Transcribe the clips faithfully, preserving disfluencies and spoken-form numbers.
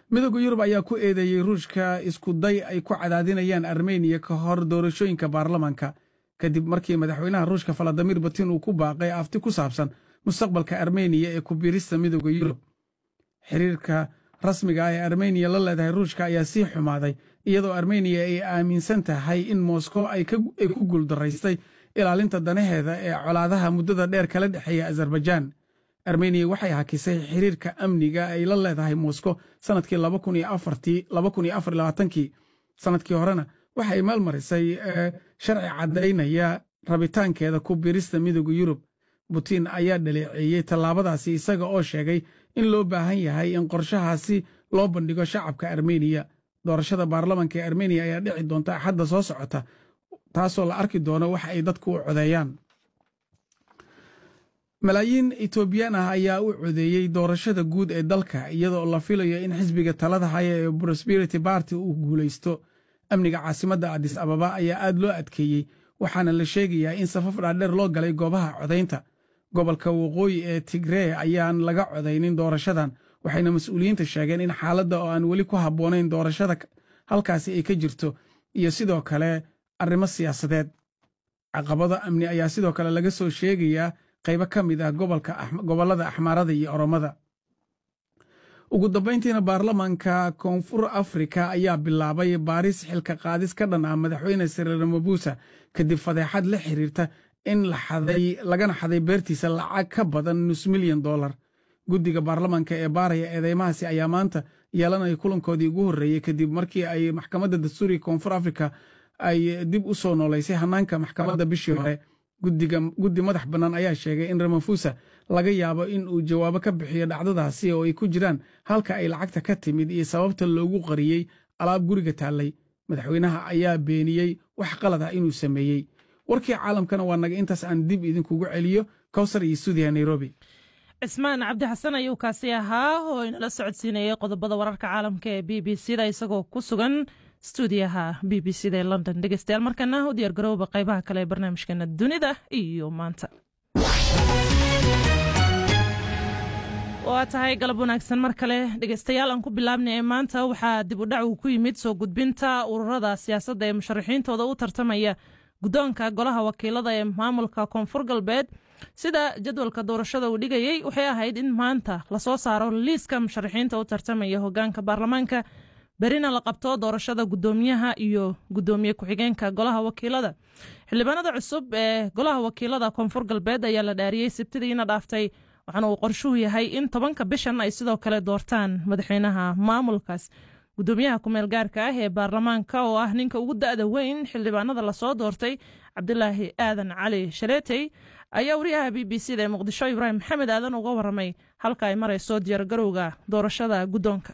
midowga Yurub ayaa ku eedeeyay Ruushka isku day ay ku cadaadinayaan Armenia ka hor doorashooyinka baarlamaanka kadib markii madaxweynaha Ruushka Vladimir Putin uu ku baaqay afti ku saabsan mustaqbalka Armenia ee ku biirista midowga Yurub. Xiriirka rasmiga ah ee Armenia la leedahay Ruushka ayaa sii xumaaday iyadoo Armenia ay aaminsan tahay in Moscow ay ku guuldaraystay ilaalinta danaheeda ee colaadaha muddada dheer kala dhexeeya Azerbaijan. Armenia waxay hakisay xiriirka amniga ay la leedahay Moscow sanadkii laba kun iyo afar iyo labaatan sanadkii horena waxay maalmarisay sharci cadaynaya rabitaankeeda ku biirista midowga Yurub. Putin ayaa dhaleeceeyay tallaabadaasi isaga oo sheegay in loo baahan yahay in qorshahaasi loo bandhigo shacabka Armenia. Doorashada baarlamaanka ee Armenia ayaa dhici doonta Axadda soo socota taasoo la arki doono wax ay dadku u codeeyaan. Malaayiin Itoobiyaan ah ayaa u codeeyay doorashada guud ee dalka iyadoo la filayo in xisbiga talada haya ee Prosperity Party uu guuleysto. Amniga caasimadda Addis Ababa ayaa aad loo adkeeyey waxaana la sheegayaa in safaf dhaadheer loo galay goobaha codaynta. Gobolka waqooyi ee Tigray ayaan laga codaynin doorashadan waxayna mas'uuliyiinta sheegeen in xaaladda oo aan weli ku habboonayn doorashada halkaasi ay ka jirto iyo sidoo kale arrimo siyaasadeed. Caqabado amni ayaa sidoo kale laga soo sheegayaa qaybo ka mid ah gobollada Axmaarada iyo Oromada. Ugu dambayntiina baarlamaanka Koonfur Afrika ayaa bilaabay baaris xilka qaadis ka dhan ah madaxweyne Cyril Ramaphosa kadib fadeexad la xiriirta in la xaday lagana xaday beertiisa lacag ka badan nus milyan dollar. Guddiga baarlamaanka ee baaraya eedeymahaasi ayaa maanta yeelanaya kulankoodii ugu horreeyey kadib markii ay maxkamadda dastuuriga Koonfur Afrika ay dib u soo nooleysay hanaanka maxkamadda bishii hore. Guddi madax bannaan ayaa sheegay in Ramaphosa laga yaabo in uu jawaabo ka bixiyo dhacdadaasi oo ay ku jiraan halka ay lacagta ka timid iyo sababta loogu qariyey alaab guriga taallay. Madaxweynaha ayaa beeniyey wax qalad ah inuu sameeyey. Warkii caalamkana waa naga intaas aan dib idinkugu celiyo Kawsar iyo Suudiya Nairobi. Cismaan Cabdi Xasan ayuu kaasi ahaa oo inala socodsiinayay qodobada wararka caalamka ee B B C da isagoo ku sugan stuudiyaha B B C da ee London. Dhegeystayaal markana u diyaar garowba qaybaha kale ee barnaamijkeena dunida iyo maanta. waa tahay galab wanaagsan mar kale dhegeystayaal aan ku bilaabnay maanta waxaa dib u dhac uu ku yimid soo gudbinta ururada siyaasadda ee musharaxiintooda u tartamaya guddoonka golaha wakiilada ee maamulka Koonfur Galbeed. sida jadwalka doorashada uu dhigayay waxay ahayd in maanta la soo saaro liiska musharaxiinta u tartamaya hoggaanka baarlamaanka berina la qabto doorashada gudoomiyaha iyo gudoomiye ku-xigeenka golaha wakiilada. xildhibaanada cusub ee golaha wakiilada Koonfur Galbeed ayaa la dhaariyay Sabtidiina dhaaftay waxaana uu qorshuhu yahay in tobanka bishan ay sidoo kale doortaan madaxweynaha maamulkaas. gudoomiyaha ku-meel gaarka ah ee baarlamaanka oo ah ninka ugu da'da weyn xildhibaanada la soo doortay Cabdilaahi Aadan Cali Shareetay ayaa wariyaha B B C da ee Muqdisho Ibraahim Maxamed Aadan uga waramay halka ay marayso diyaar garowga doorashada guddoonka.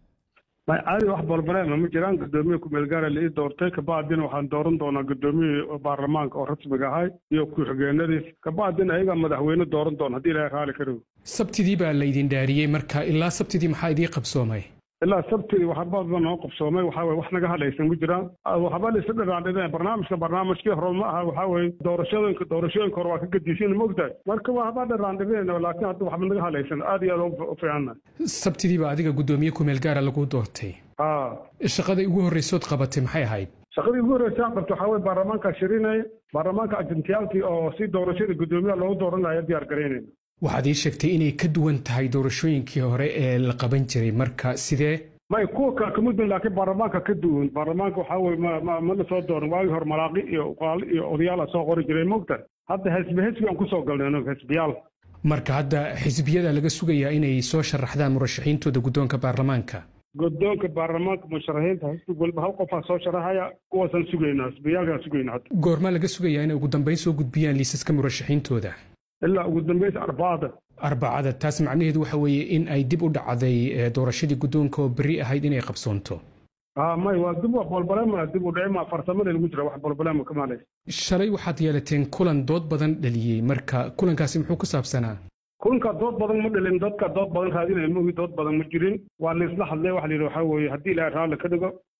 ma caadi wax balbalema ma jiraan gudoomiye ku-meel gaar ah la ii doortay kabacdina waxaan dooran doonaa gudoomiye baarlamaanka oo rasmiga ahay iyo ku-xigeenadiis kabacdina ayaga madaxweyne dooran doona haddii ilaahay raali ka dhigo. sabtidii baa laydin dhaariyey marka ilaa sabtidii maxaa idii qabsoomay? ilaa sabtidii waxba badan oo qabsoomay waxaa weye wax naga hadlaysan ma jiraan waxba la isu dhiraandhideen barnaamijka barnaamijkii hore ma aha waxaa weye doorashooyinka doorashooyinka hore waa ka gedisin mogtahay marka waxba dhiraandhideen laakiin hadda waxba naga hadlaysan aad iyo aad u fiicanna. sabtidii baa adiga gudoomiye ku-meel gaara lagu doortay. haa shaqadii ugu horreysood qabatay maxay ahayd? shaqadii ugu horreysay aan qabtay waxaa weye baarlamaanka shirinaya baarlamaanka ajentiyaalkii oo si doorashada gudoomiyaha loogu dooran lahaa diyaar garaynayna. waxaad ii sheegtay inay ka duwan tahay doorashooyinkii hore ee la qaban jiray marka sidee? may kuwa kale kama duwan laakiin baarlamaanka ka duwan baarlamaanka waxaa weye ma ma ma la soo dooran waagii hore malaaqi iyo qaali iyo odayaal soo qori jiray mogtahay hadda xisbi xisbi aan kusoo galnay anaga xisbiyaal. marka hadda xisbiyada laga sugayaa inay soo sharaxdaan murashaxiintooda guddoonka baarlamaanka. guddoonka baarlamaanka musharaxiinta xisbi walba hal qof aan soo sharaxaya kuwaasaan sugaynaa xisbiyaalkaan sugaynaa hadda. goorma laga sugayaa inay ugu dambayn soo gudbiyaan liisaska murashaxiintooda? ilaa ugu dambaysa arbacada. arbacada taas macnaheedu waxa weeye in ay dib u dhacday doorashadii guddoonka oo berri ahayd inay qabsoonto. haa may waa dib wax bolbolema dib u dhicima farsamada lagu jira wax bolbolema ka maalaysa. shalay waxaad yeelateen kulan dood badan dhaliyey marka kulankaasi muxuu ku saabsanaa? kulanka dood badan ma dhalin dadka dood badan raadinaya moogi dood badan ma jirin waa la isla hadlay waxa la yidhi waxaa weeye haddii ilaahay raalli ka dhigo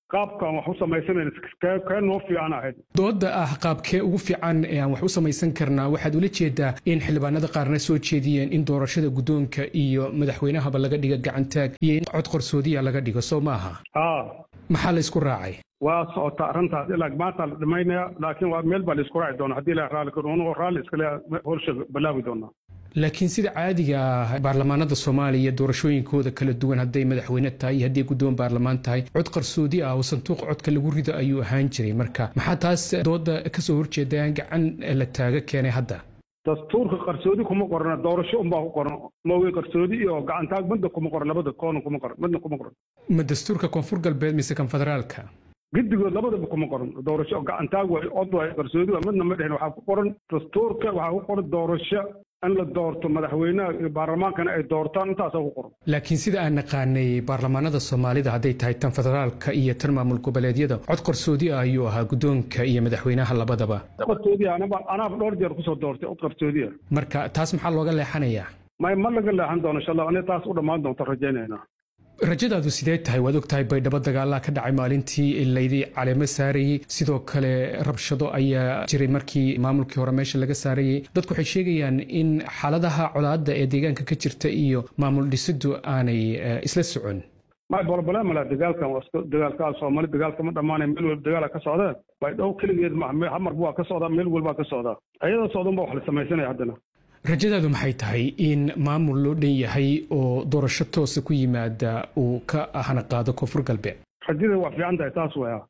qaabkan wax u samaysanayna kee noo fiican ahayd dooda ah qaabkee ugu fiican ee aan wax u samaysan karnaa waxaad ula jeedaa in xildhibaanada qaarna soo jeediyeen in doorashada guddoonka iyo madaxweynahaba laga dhiga gacantaag iyo in cod qarsoodiya laga dhigo soo maaha maxaa la isku raacay waa socota arrintaas ilaa maanta la dhimaynaya laakiin waa meel baa la isku raaci doona haddii la raalli karoonoo raalli iskale horsha bilaabi doonaa laakiin sida caadiga ah baarlamaanada Soomaaliya doorashooyinkooda kala duwan haday madaxweyne tahay haddii guddoon baarlamaan tahay cod qarsoodi ah oo sanduuq codka lagu rido ayuu ahaan jiray marka maxaa taas dooda ka soo horjeedaan gacan la taaga keenay hadda dastuurka qarsoodi kuma qorna doorasho un baa ku qoran mawee qarsoodi iyo gacantaag midna kuma qoran labada koona kuma qoran midna kuma qoran ma dastuurka koonfur galbeed mise kan federaalka guddigood labadaba kuma qoran doorasho gacantaag way cod way qarsoodi midna ma dhexin waxaa ku qoran dastuurka waxaa ku qoran doorasho in la doorto madaxweynaha iyo baarlamaankana ay doortaan intaasoo ku qoran laakiin sida aan naqaanay baarlamaanada Soomaalida hadday tahay tan federaalka iyo tan maamul goboleedyada cod qarsoodi ah ayuu ahaa guddoonka iyo madaxweynaha labadaba qarsoodi anaba anaba dhowr jeer ku soo doortay cod qarsoodi marka taas maxaa looga leexanayaa ma ma laga leexan doono insha Allah ana taas u dhamaan doonto rajaynayna rajadaadu sidee tahay waad ogtahay baydhabo dagaala ka dhacay maalintii ilaydi caleemo saarayay sidoo kale rabshado ayaa jiray markii maamulkii hore meesha laga saarayay dadku waxay sheegayaan in xaaladaha colaadda ee deegaanka ka jirta iyo maamul dhisidu aanay isla socon ma bolbolaa mala dagaalkan waa dagaalka Soomaali dagaalka ma dhamaanay meel walba dagaal ka socda baydhabo kaligeed ma hamar buu ka socda meel walba ka socda ayada socdan baa wax la sameeyay haddana rajadaadu maxay tahay in maamul loo dhan yahay oo doorasho toos ku yimaada uu ka ahna qaado koonfur galbeed rajada waa fiican tahay taas weeyaa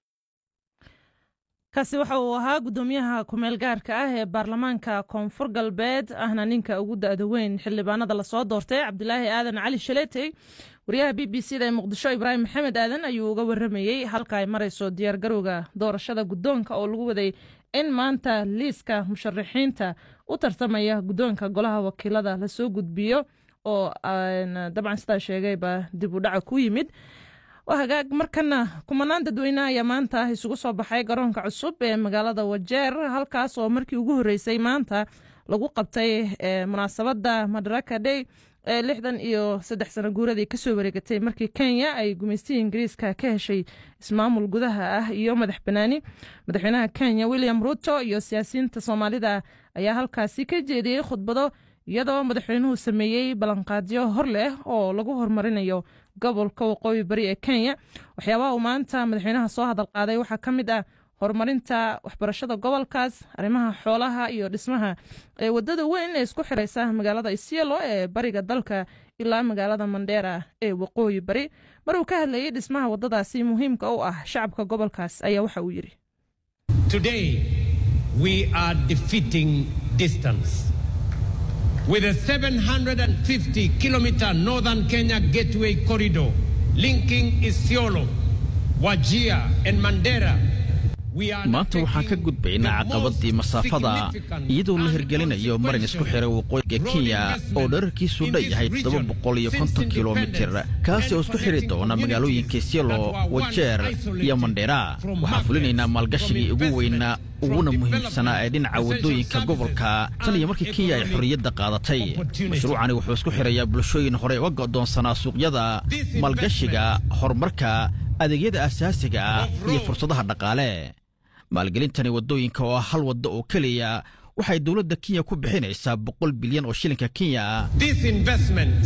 kaasi waxa uu ahaa gudoomiyaha kumeel gaarka ah ee baarlamaanka koonfur galbeed ahna ninka ugu da'da weyn xildhibaanada la soo doortay Cabdilaahi Aadan Cali Shaleetay wariyaha B B C da Muqdisho Ibrahim Maxamed Aadan ayuu uga waramayay halka ay marayso diyaar garowga doorashada guddoonka oo lagu waday in maanta liiska musharaxiinta u tartamaya guddoonka golaha wakiilada la soo gudbiyo oo dabcan sidaa sheegayba dib u dhaca ku yimid hagaag markana kumanaan dadweyne ayaa maanta isugu soo baxay garoonka cusub ee magaalada Wajeer halkaas oo markii ugu horeysay maanta lagu qabtay munaasabada Madaraka Day ee lixdan iyo saddex sano guuradii ka soo wareegatay markii Kenya ay gumeystii Ingiriiska ka heshay ismaamul gudaha ah iyo madax banaani madaxweynaha Kenya William Ruto iyo siyaasiyiinta Soomaalida ayaa halkaasi ka jeediyay khudbado iyadoo madaxweynuhu sameeyay balanqaadyo hor leh oo lagu horumarinayo gobolka waqooyi bari ee Kenya waxyaabaha uu maanta madaxweynaha soo hadal qaaday waxa kamid ah horumarinta waxbarashada gobolkaas arrimaha xoolaha iyo dhismaha ee wadada weyn ee isku xiraysa magaalada Isiolo ee bariga dalka ilaa magaalada Mandera ee waqooyi bari maruu ka hadlayay dhismaha wadadaasi muhiimka u ah shacabka gobolkaas ayaa waxa uu yiri Today we are defeating distance with a seven hundred fifty kilometer northern Kenya gateway corridor linking Isiolo, Wajir and Mandera. maanta waxaan ka gudbaynaa caqabadii masaafada iyadoo la hirgelinayo marin isku xiray waqooyiga Kenya oo dhererkiisu dheeyahay todoba boqol iyo konton kiiloomitir kaasi oo isku xiri doona magaalooyinka Isiolo, Wajir iyo Mandera waxaan fulinaynaa maalgashigii ugu weynaa uguna muhiimsanaa ee dhinaca wadooyinka gobolka tan iyo markii Kenya ay xorriyadda qaadatay mashruucani wuxuu isku xirayaa bulshooyin hore uga go'doonsanaa suuqyada maalgashiga horumarka adeegyada asaasiga ah iyo fursadaha dhaqaale maalgelintani wadooyinka oo hal wado oo kaliya waxay dawladda Kenya ku bixinaysaa boqol bilyan oo shilinka Kenya This investment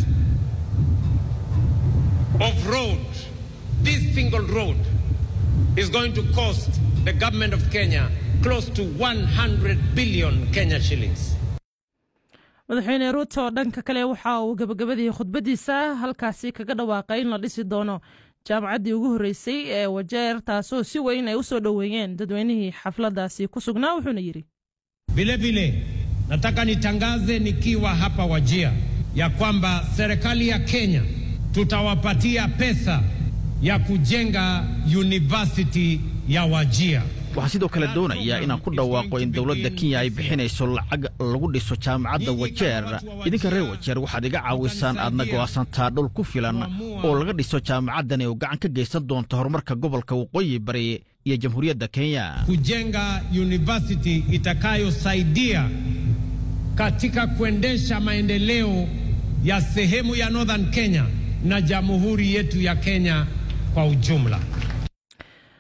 of road this single road is going to cost the government of Kenya close to one hundred billion Kenya shillings madaxweyne Ruto dhanka kale waxa uu gabagabadii khudbadiisa halkaasi kaga dhawaaqay in la dhisi doono jaamacadii ugu horeysay ee Wajeer taasoo si weyn ay u soo dhaweeyeen dadweynihii xafladaasi ku sugnaa wuxuuna yiri vile vile nataka nitangaze nikiwa hapa Wajir ya kwamba serikali ya Kenya tutawapatia pesa ya kujenga university ya Wajir waxaa sidoo kale doonaya inaan ku dhawaaqo in dawladda Kenya ay bixinayso lacag lagu dhiso jaamacadda Wajeer idinka reer Wajeer waxaad iga caawisaan aadna go'aansantaa dhul ku filan oo laga dhiso jaamacaddan oo gacan ka geysan doonto horumarka gobolka waqooyi bari iyo jamhuuriyadda Kenya kujenga university itakayosaidia katika kuendesha maendeleo ya sehemu ya Northern Kenya na jamhuri yetu ya Kenya kwa ujumla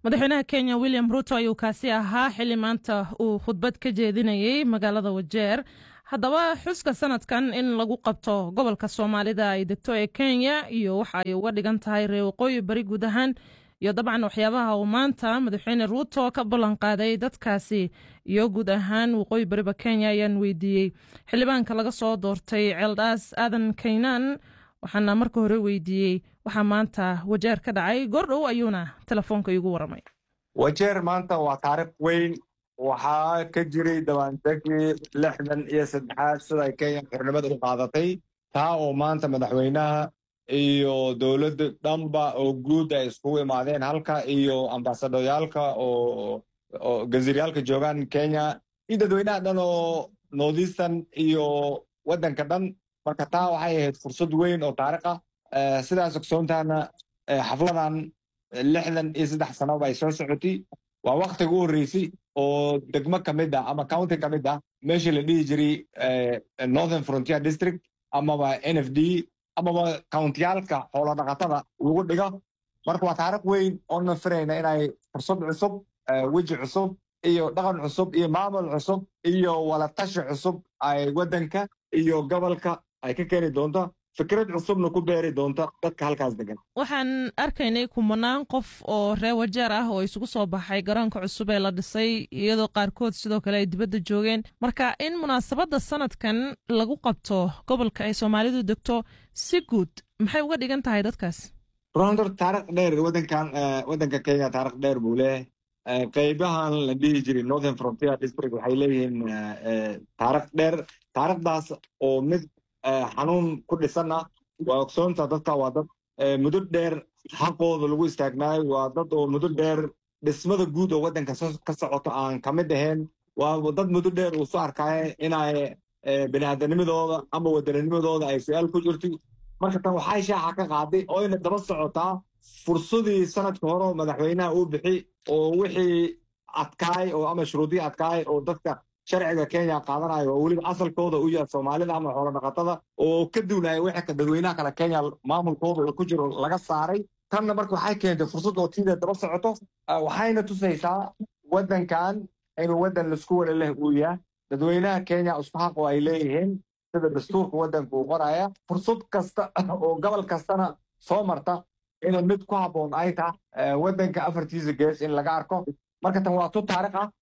madaxweynaha Kenya William Ruto ayuu kaasi ahaa xilli maanta uu khudbad ka jeedinayay magaalada Wajeer. haddaba xuska sanadkan in lagu qabto gobolka Soomaalida ay degto ee Kenya iyo waxa ay uga dhigan tahay reer waqooyi bari guud ahaan iyo dabcan waxyaabaha uu maanta madaxweyne Ruto ka ballan qaaday dadkaasi iyo guud ahaan waqooyi bariba Kenya ayaan weydiiyey xildhibaanka laga soo doortay Celdas Aadan Keynan waxaana marka hore weydiiyey waxa maanta Wajeer ka dhacay gordhow ayuuna telefoonka igu waramay. Wajeer maanta waa taariikh weyn waxaa ka jiray dabaaldegii lixdan iyo saddexaad sida Kenya xornimada u qaadatay taa oo maanta madaxweynaha iyo dowladda dhanba oo guud ay iskugu imaadeen halka iyo ambaasadooyaalka oo oo gaziriyaalka joogaan Kenya iyo dadweynaha dhan oo Northeastern iyo waddanka dhan marka taa waxay ahayd fursad weyn oo taariikh ah sidaas ogsoontaana xafladan lixdan iyo saddex sano ay soo socotay waa waqtiga ugu horeysay oo degmo ka mid ah ama county ka mid ah meeshii la dhihi jiray Northern Frontier District amaba N F D amaba countiyaalka xoolo dhaqatada lagu dhigo marka waa taariikh weyn oo na firayna inay fursad cusub weji cusub iyo dhaqan cusub iyo maamul cusub iyo wala tashi cusub ay waddanka iyo gobolka ay ka keeni doonto fikrad cusubna ku beeri doonta dadka halkaas degan. waxaan arkaynay kumanaan qof oo reer Wajeer ah oo isugu soo baxay garoonka cusub ee la dhisay iyadoo qaarkood sidoo kale ay dibadda joogeen marka in munaasabadda sanadkan lagu qabto gobolka ay Soomaalidu degto si guud maxay uga dhigan tahay dadkaas? runtii taariikh dheer waddankan waddanka Kenya taariikh dheer buu leeyahay qaybahan la dhihi jiray Northern Frontier District waxay leeyihiin taariikh dheer taariikhdaas oo mid xanuun ku dhisana waa ogsoonta dadka waa dad muddo dheer xaqooda lagu istaagnaay waa dad oo muddo dheer dhismada guud oo waddanka ka socoto aan ka mid ahayn waa dad muddo dheer uu soo arkaya inay bini'aadanimadooda ama waddaninimadooda ay su'aal ku jirto marka tan waxay shaaca ka qaaday oo ina daba socotaa fursadii sanadka hore madaxweynaha uu bixi oo wixii adkaay oo ama shuruudii adkaay oo dadka sharciga Kenya qaadanayo oo waliba asalkooda u yahay Soomaalida ama xoolo dhaqatada oo ka duunay waxa ka dadweynaha kala Kenya maamulkooda ku jiro laga saaray tan marka waxay keentay fursad oo tiida daba socoto waxayna tusaysaa waddankan inuu waddan la isku wada leh uu yahay dadweynaha Kenya isku xaq oo ay leeyihiin sida dastuurka waddanka uu qoraya fursad kasta oo gobol kastana soo marta in mid ku haboon ay tahay waddanka afartiisa gees in laga arko marka tan waa tu taariikh ah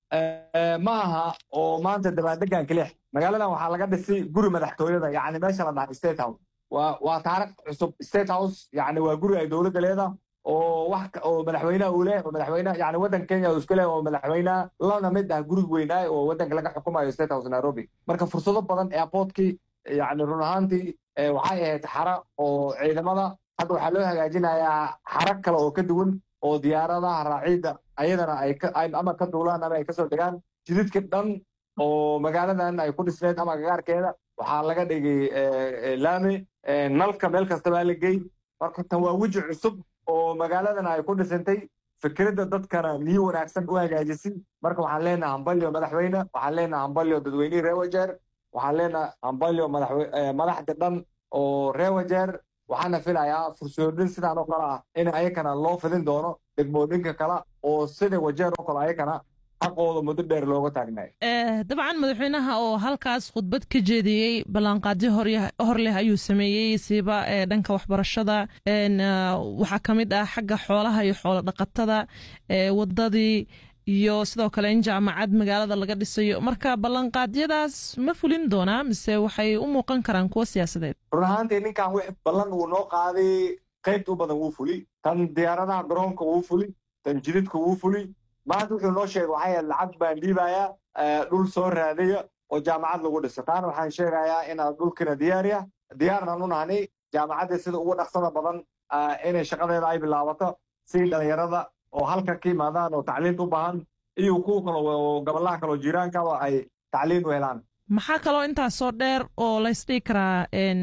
ma aha oo maanta dabaaldegan kaliya magaaladan waxaa laga dhisay guri madaxtooyada yacni meesha la dhahay State House waa waa taariikh cusub State House yacni waa guri ay dowladda leedahay oo wax oo madaxweynaha uu leeyahay madaxweynaha yacni waddanka Kenya uu isku leeyahay oo madaxweynaha lana mid ah guri weynaay oo waddanka laga xukumayo State House Nairobi marka fursado badan airportkii yacni run ahaantii waxay ahayd xara oo ciidamada hadda waxaa loo hagaajinayaa xara kale oo ka duwan oo diyaaradaha raaciida ayadana ay ama ka duulaan ama ay ka soo degaan jidadka dhan oo magaaladan ay ku dhisneed ama gagaarkeeda waxaa laga dhigay laami nalka meel kasta baa la geey marka tan waa weji cusub oo magaaladan ay ku dhisantay fikradda dadkana niyo wanaagsan u hagaajisay marka waxaan leenahay hambalyo madaxweyne waxaan leenahay hambalyo dadweynihii reer Wajeer waxaan leenahay hambalyo madaxda dhan oo reer Wajeer waxaana filayaa fursadooyin sidaan oo kale ah in ayakana loo fidin doono degmooyinka kale oo sida Wajeer oo kale ayakana xaqooda muddo dheer looga taagnay dabcan madaxweynaha oo halkaas khudbad ka jeediyey ballanqaadyo hor leh ayuu sameeyey siiba dhanka waxbarashada waxaa ka mid ah xagga xoolaha iyo xoolo dhaqatada wadadii iyo sidoo kale in jaamacad magaalada laga dhisayo marka ballanqaadyadaas ma fulin doonaa mise waxay u muuqan karaan kuwa siyaasadeed run ahaantii ninkan wix ballan uu noo qaaday qaybta u badan wuu fuli tan diyaaradaha garoonka wuu fuli tan jididka wuu fuli maanta wuxuu noo sheegay waxay lacag baan dhiibayaa dhul soo raadaya oo jaamacad lagu dhiso taana waxaan sheegayaa inaad dhulkina diyaariya diyaarnan u nahnay jaamacadda sida ugu dhaqsada badan inay shaqadeeda ay bilaabato si dhalinyarada oo halka ka yimaadaan oo tacliin u baahan iyo kuwa kale oo gobolaha kale oo jiiraankaba ay tacliin u helaan maxaa kaloo intaasoo dheer oo la isdhihi karaa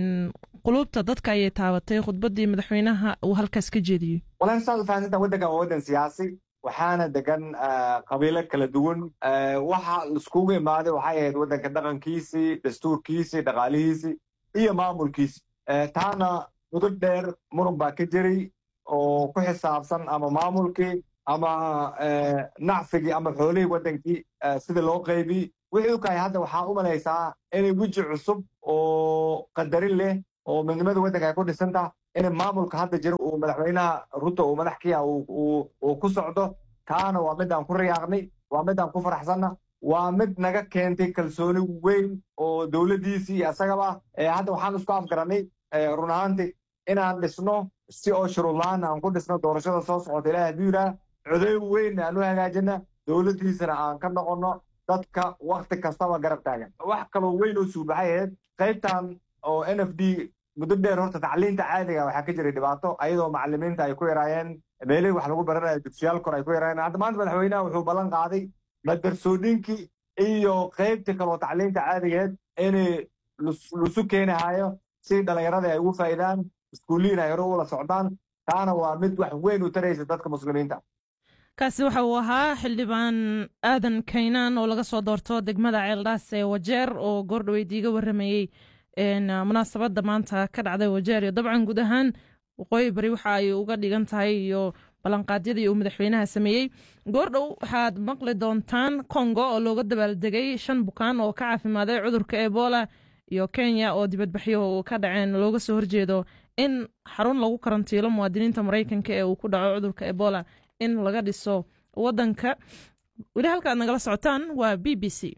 qulubta dadka ayay taabatay khudbaddii madaxweynaha uu halkaas ka jeediyey walahi saad u fahansantaa waddankan waa waddan siyaasi waxaana degan qabiilo kala duwan waxa iskugu imaaday waxay ahayd waddanka dhaqankiisii dastuurkiisii dhaqaalihiisii iyo maamulkiisii taana muddo dheer muran baa ka jiray oo ku xisaabsan ama maamulkii ama nacfigii ama xoolihii waddankii sida loo qaybiyey wixii u kahay hadda waxaa u malaysaa inay weji cusub oo qadarin leh oo midnimada waddanka ay ku dhisantah in maamulka hadda jira uu madaxweynaha ruto uu madax kiya uu ku socdo taana waa mid aan ku riyaaqnay waa mid aan ku faraxsanna waa mid naga keentay kalsooni weyn oo dowladdiisii iyo asagaba hadda waxaan isku afgaranay run ahaantii inaan dhisno si oo shuruudlaan aan ku dhisno doorashada soo socota ilaah hadduu yidhaah coday weyn aan u hagaajina dowladdiisana aan ka noqonno dadka wakti kastaba garab taagan wax kaloo weyn oo suubaxay ahayd qaybtan oo n f d muddo dheer horta tacliinta caadiga waxaa ka jiray dhibaato ayadoo macallimiinta ay ku yaraayeen meelihii wax lagu baranayo dugsiyaal kor ay ku yaraayeen hadda maanta madaxweynaha wuxuu ballan qaaday madarsoodhinkii iyo qaybta kaloo tacliinta caadigeed inay lusu keenahayo si dhallinyarada ay ugu faa'idaan iskuulliin ay hore ula socdaan taana waa mid wax weyn u taraysa dadka muslimiinta kaasi waxa uu ahaa xildhibaan aadan kaynaan oo laga soo doorto degmada ceeldhaas ee wajeer oo goordhaweyd iiga warramayey munaasabadda maanta ka dhacday wajeer iyo dabcan guud ahaan waqooyi bari waxa ay uga dhigan tahay iyo ballanqaadyadii uu madaxweynaha sameeyey goordhow waxaad maqli doontaan kongo oo looga dabaaldegay shan bukaan oo ka caafimaaday cudurka ebola iyo kenya oo dibadbaxyo ka dhaceen looga soo horjeedo in xarun lagu karantiilo muwaadiniinta maraykanka ee uu ku dhaco cudurka ebola in laga dhiso waddanka weli halkaad nagala socotaan waa b b c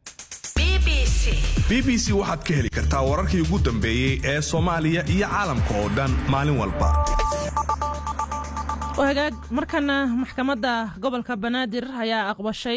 b b c waxaad ka heli kartaa wararkii ugu dambeeyey ee soomaaliya iyo caalamka oo dhan maalin walba hagaag markana maxkamadda gobolka banaadir ayaa aqbashay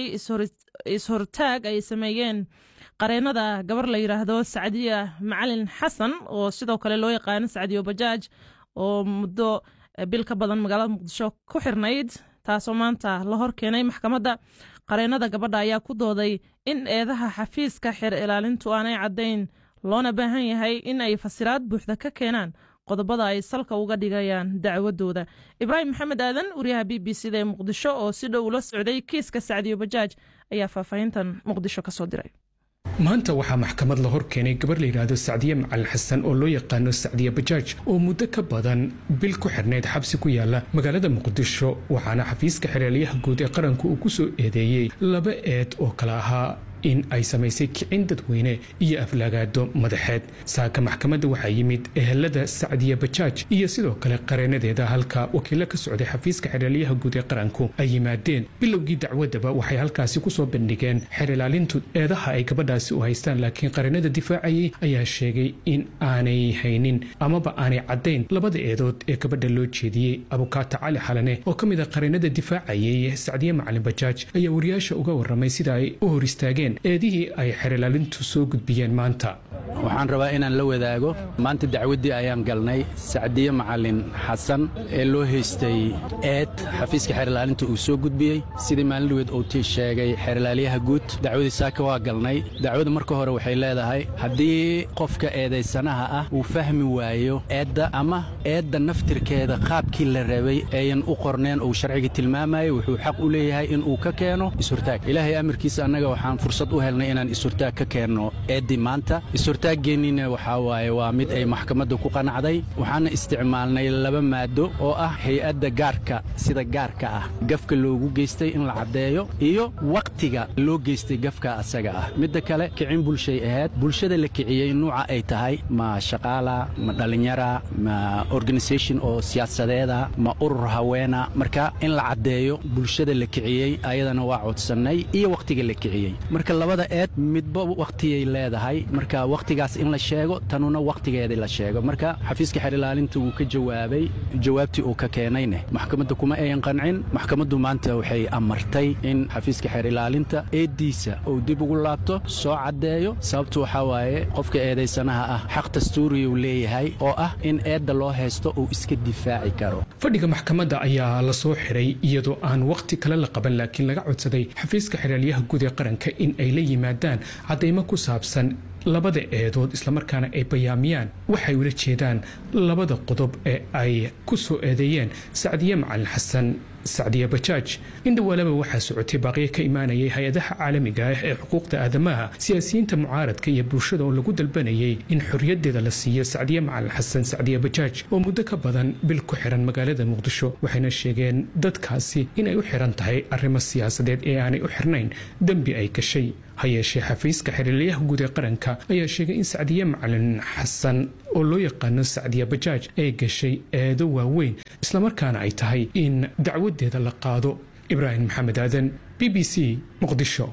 is-hortaag ay sameeyeen qareennada gabar la yidhaahdo sacdiya macalin xasan oo sidoo kale loo yaqaano sacdiyo bajaaj oo muddo bil ka badan magaalada muqdisho ku xirnayd taasoo maanta la hor keenay maxkamadda qareennada gabadha ayaa ku dooday in eedaha xafiiska xeer ilaalintu aanay caddayn loona baahan yahay in ay fasiraad buuxda ka keenaan qodobada ay salka uga dhigayaan dacwadooda ibraahim maxamed aadan wariyaha b b c da ee muqdisho oo si dhow ula socday kiiska sacdiyo bajaaj ayaa faahfaahintan muqdisho ka soo diray maanta waxaa maxkamad la hor keenay gabar la yidhaahdo sacdiye macalin xasan oo loo yaqaano sacdiye bajaaj oo muddo ka badan bil ku xirnayd xabsi ku yaala magaalada muqdisho waxaana xafiiska xeraalyaha guud ee qaranku uu ku soo eedeeyey laba eed oo kala ahaa in ay samaysay kicin dadweyne iyo aflaagaado madaxeed saaka maxkamadda waxaa yimid ehelada sacdiye bajaaj iyo sidoo kale qareenadeeda halka wakiilo ka socday xafiiska xeraalyaha guud ee qaranku ay yimaadeen bilowgii dacwadaba waxay halkaasi ku soo bandhigeen xeer ilaalintu eedaha ay gabadhaasi u haystaan laakiin qareenada difaacayay ayaa sheegay in aanay haynin amaba aanay caddayn labada eedood ee gabadha loo jeediyey abukaata cali xalane oo ka mid a qareenada difaacayay sacdiye macalin bajaaj ayaa wariyaasha uga warramay sida ay u hor istaageen eedihii ay xeer ilaalintu soo gudbiyeen maanta waxaan rabaa inaan la wadaago maanta dacwaddii ayaan galnay sacdiye macalin xasan ee loo haystay eed xafiiska xeer ilaalinta uu soo gudbiyey sidii maalin dhaweed uu tii sheegay xeer ilaalyaha guud dacwadii saaka waa galnay dacwada marka hore waxay leedahay haddii qofka eedaysanaha ah uu fahmi waayo eedda ama eedda naftirkeeda qaabkii la rabay ayan u qorneen uu sharciga tilmaamayay wuxuu xaq u leeyahay inuu ka keeno is-hortaag ilaahay amarkiisa annaga waxaan fursad u helnay inaan is-hortaag ka keenno eeddii maanta is-hortaaggeennina waxaa waaye waa mid ay maxkamadda ku qanacday waxaana isticmaalnay laba maado oo ah hay-adda gaarka sida gaarka ah gafka loogu geystay in la caddeeyo iyo wakhtiga loo geystay gafka asaga ah midda kale kicin bulshay ahayd bulshada la kiciyey nuuca ay tahay ma shaqaala ma dhallinyara ma organisation oo siyaasadeeda ma urur haweena marka in la caddeeyo bulshada la kiciyey ayadana waa codsannay iyo wakhtiga la kiciyey marka labada eed midba wakhtiyay leedahay marka wakhtigaas in la sheego tanuna wakhtigeedii la sheego marka xafiiska xeer ilaalinta wuu ka jawaabay jawaabtii uu ka keenayne maxkamadda kuma ayan qancin maxkamaddu maanta waxay amartay in xafiiska xeer ilaalinta eeddiisa uu dib ugu laabto soo caddeeyo sababtu waxaa waaye qofka eedaysanaha ah xaq dastuuri uu leeyahay oo ah in eedda loo haysto uu iska difaaci karo fadhiga maxkamadda ayaa la soo xiray iyadoo aan wakhti kale la qaban laakiin laga codsaday xafiiska xeraalyaha guud ee qaranka in ay la yimaadaan caddaymo ku saabsan labada eedood islamarkaana ay bayaamiyaan waxay ula jeedaan labada qodob ee ay ku soo eedeeyeen sacdiye macalin xasan sacdiya bajaaj indhawaalaba waxaa socotay baaqiyo ka imaanayay hay-adaha caalamiga ah ee xuquuqda aadamaha siyaasiyiinta mucaaradka iyo bulshada oo lagu dalbanayay in xorriyadeeda la siiyo sacdiya macalin xasan sacdiya bajaaj oo muddo ka badan bil ku xiran magaalada muqdisho waxayna sheegeen dadkaasi inay u xiran tahay arrimo siyaasadeed ee aanay u xirnayn dembi ay gashay ha yeeshee xafiiska xiriiryaha guud ee qaranka ayaa sheegay in sacdiya macalin xasan oo loo yaqaano sacdiya bajaaj ay gashay eedo waaweyn islamarkaana ay tahay in dacwadeeda la qaado ibraahim maxamed aadan b b c muqdisho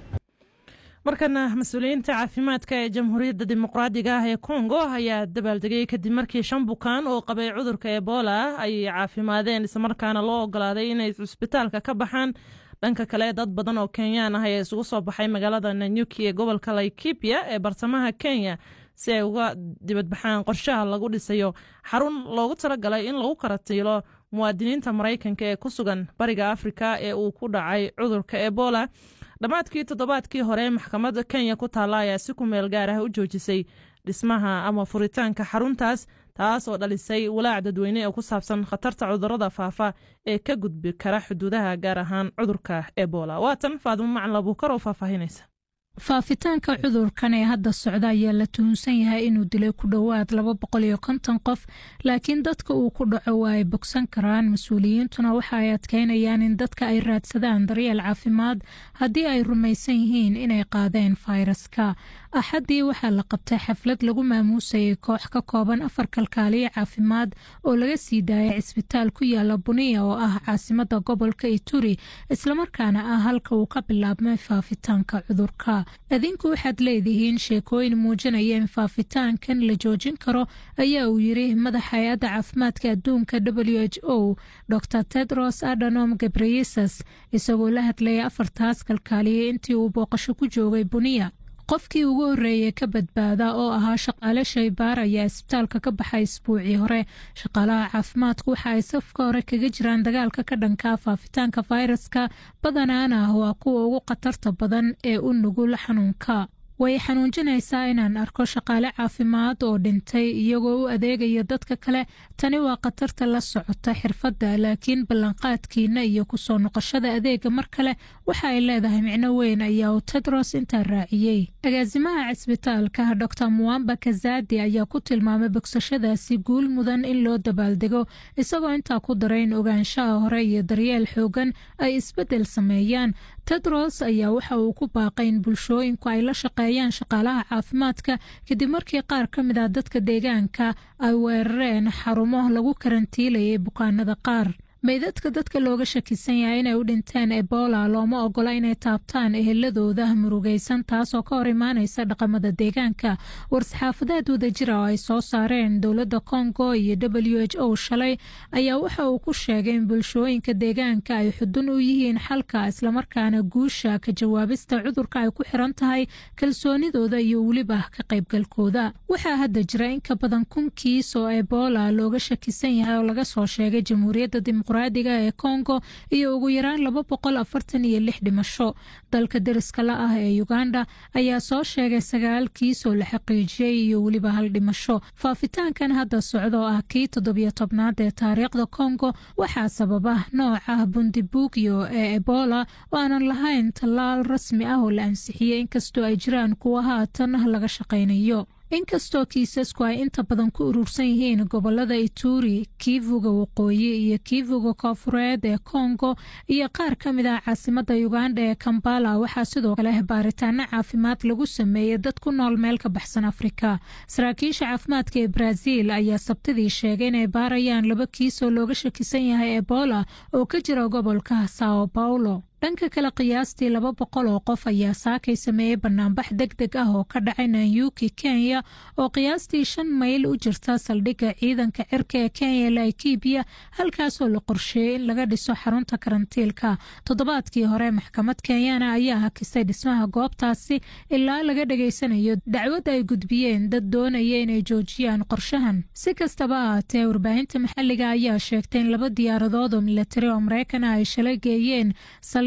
markana mas-uuliyiinta caafimaadka ee jamhuuriyadda dimuqraadiga ah ee kongo ayaa dabaaldegay kadib markii shan bukaan oo qabay cudurka ebola ay caafimaadeen islamarkaana loo ogolaaday inay cisbitaalka ka baxaan dhanka kale dad badan oo kenyaan ah ayaa isugu soo baxay magaalada nanyuki ee gobolka laikipia ee bartamaha kenya si ay uga dibadbaxaan qorshaha lagu dhisayo xarun loogu talagalay in lagu karatiilo muwaadiniinta maraykanka ee ku sugan bariga afrika ee uu ku dhacay cudurka ebola dhammaadkii toddobaadkii hore maxkamadda kenya ku taalla ayaa si ku meel gaar ah u joojisay dhismaha ama furitaanka xaruntaas taas oo dhalisay walaac dadweyne oo ku saabsan khatarta cudurrada faafa ee ka gudbi kara xuduudaha gaar ahaan cudurka ebola waatan faadimo macalin abuukar oo faahfaahinaysa faafitaanka cudurkan ee hadda socda ayaa la tuhunsan yahay inuu dilay ku dhowaad laba boqol iyo konton qof laakiin dadka uu ku dhaco waa ay bogsan karaan mas-uuliyiintuna waxa ay adkeynayaan in dadka ay raadsadaan daryeel caafimaad haddii ay rumaysan yihiin inay qaadeen fayraska axaddii waxaa la qabtay xaflad lagu maamuusayay koox ka kooban afar kalkaaliye caafimaad oo laga sii daayay cisbitaal ku yaala buniya oo ah caasimadda gobolka ituri islamarkaana ah halka uu ka bilaabmay faafitaanka cudurka adinku waxaad leedihiin sheekooyin muujinaya in faafitaankan la joojin karo ayaa uu yiri madaxa hay-adda caafimaadka adduunka w h o dor tedros adhanom ghebreyesus isagoo la hadlayay afartaas kalkaaliye intii uu booqasho ku joogay buniya qofkii ugu horreeyay ka badbaada oo ahaa shaqaale shaybaar ayaa isbitaalka ka baxay isbuucii hore shaqaalaha caafimaadku waxa ay safka hore kaga jiraan dagaalka ka dhanka faafitaanka fayraska badanaana waa kuwa ugu khatarta badan ee u nugul xanuunka way xanuunjinaysaa inaan arko shaqaale caafimaad oo dhintay iyagoo u adeegaya dadka kale tani waa khatarta la socota xirfadda laakiin ballanqaadkiina iyo kusoo noqoshada adeega mar kale waxa ay leedahay micno weyn ayaa uu tedros intaa raaciyey agaasimaha cisbitaalka dor muwamba kazadi ayaa ku tilmaamay bogsashadaasi guul mudan in loo dabaaldego isagoo intaa ku daray in ogaanshaha hore iyo daryeel xoogan ay isbeddel sameeyaan tedros ayaa waxa uu ku baaqay in bulshooyinku ay la shaqeeyaan shaqaalaha caafimaadka kadib markii qaar ka mid ah dadka deegaanka ay weerareen xarumo lagu karantiilayay bukaanada qaar meydadka dadka looga shakisan yahay inay u dhinteen ebola looma ogola inay taabtaan eheladooda murugaysan taasoo ka hor imaanaysa dhaqamada deegaanka war-saxaafadeed wadajira oo ay soo saareen dowladda kongo iyo w h o shalay ayaa waxa uu ku sheegay in bulshooyinka deegaanka ay xudun u yihiin xalka islamarkaana guusha ka jawaabista cudurka ay ku xiran tahay kalsoonidooda iyo weliba ka qaybgalkooda waxaa hadda jira in ka badan kun kiis oo ebola looga shakisan yahay oo laga soo sheegay jamhuuriyadda dimuqraadiga ee kongo iyo ugu yaraan laba boqol afartan iyo lix dhimasho dalka deriska la ah ee uganda ayaa soo sheegay sagaal kiis oo la xaqiijiyey iyo weliba hal dhimasho faafitaankan hadda socda oo ah kii toddobiyo tobnaad ee taariikhda kongo waxaa sababa nooca bundibugyo ee ebola oo aanan lahayn tallaal rasmi ah oo la ansixiyey inkastoo ay jiraan kuwa haatan laga shaqaynayo inkastoo kiisasku ay inta badan ku urursan yihiin gobolada ituri kiivuga waqooyi iyo kiivuga koofureed ee kongo iyo qaar ka mid ah caasimadda uganda ee kambala waxaa sidoo kale baaritaano caafimaad lagu sameeyey dad ku nool meel ka baxsan afrika saraakiisha caafimaadka ee brazil ayaa sabtidii sheegay inay baarayaan laba kiis oo looga shakisan yahay ebola oo ka jira gobolka sao paulo dhanka kale qiyaastii laba boqol oo qof ayaa saakay sameeyey banaanbax deg deg ah oo ka dhacay nanyuki kenya oo qiyaastii shan mayl u jirta saldhigga ciidanka cirka ee kenya laikipia halkaasoo la qorsheeyey in laga dhiso xarunta karantiilka toddobaadkii hore maxkamad kenyana ayaa hakisay dhismaha goobtaasi ilaa laga dhageysanayo dacwad ay gudbiyeen dad doonaya inay joojiyaan qorshahan si kastaba ahaatee warbaahinta maxalliga ayaa sheegtay in laba diyaaradood oo milatari oo mareykan ay shalay geeyeen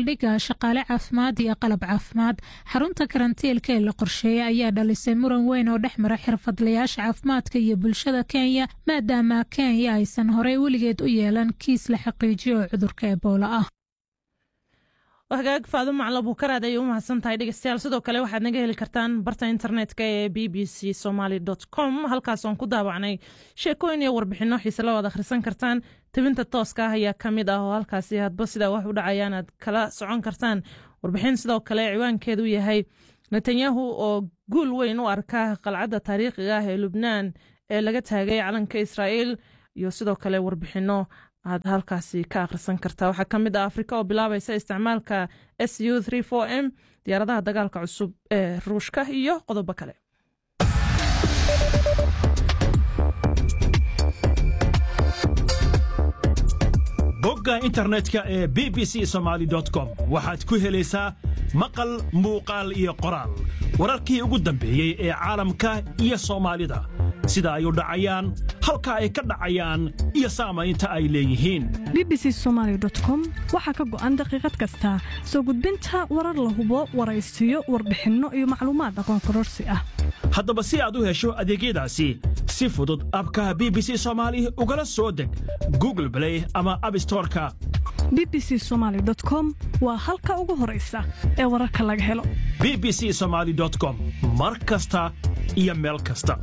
saldhigga shaqaale caafimaad iyo qalab caafimaad. xarunta karantiilka ee la qorsheeyey ayaa dhalisay muran weyn oo dhex mara xirfadlayaasha caafimaadka iyo bulshada Kenya maadaama Kenya aysan horey weligeed u yeelan kiis la xaqiijiyo oo cudurka Ebola ah. wahagaag Faadumo Macalin Bukaraad ay u mahadsan tahay dhegeystayaal. sidoo kale waxaad naga heli kartaan barta internetka ee b b c somali dot com halkaas oo ku daabacnay sheekooyin iyo warbixino xiiso leh oo aad akhrisan kartaan. tabinta tooska ah ayaa kamid ah oo halkaasi hadba sida wax u dhacayaan aad kala socon kartaan. warbixin sidoo kale ciwaankeedu yahay Netanyahu oo guul weyn u arka qalcadda taariikhiga ah ee Lubnaan ee laga taagay calanka Israa'iil iyo sidoo kale warbixino aad halkaasi ka akhrisan kartaa. waxaa ka mid ah Afrika oo bilaabaysa isticmaalka S U thirty-four M diyaaradaha dagaalka cusub ee Ruushka iyo qodobo kale. bogga internetka ee b b c somali dot com waxaad ku helaysaa maqal muuqaal iyo qoraal wararkii ugu dambeeyey ee caalamka iyo Soomaalida sida ay u dhacayaan halka ay ka dhacayaan iyo saamaynta ay leeyihiin. b b c somali dot com waxaa ka go'an daqiiqad kasta soo gudbinta warar la hubo, waraysiyo, warbixinno iyo macluumaad aqoon kororsi ah. haddaba si aad u hesho adeegyadaasi si fudud abka b b c Somali ugala soo deg Google Play ama App Store-ka. b b c somali dot com waa halka ugu horeysa ee wararka laga helo. b b c somali dot com mar kasta iyo meel kasta.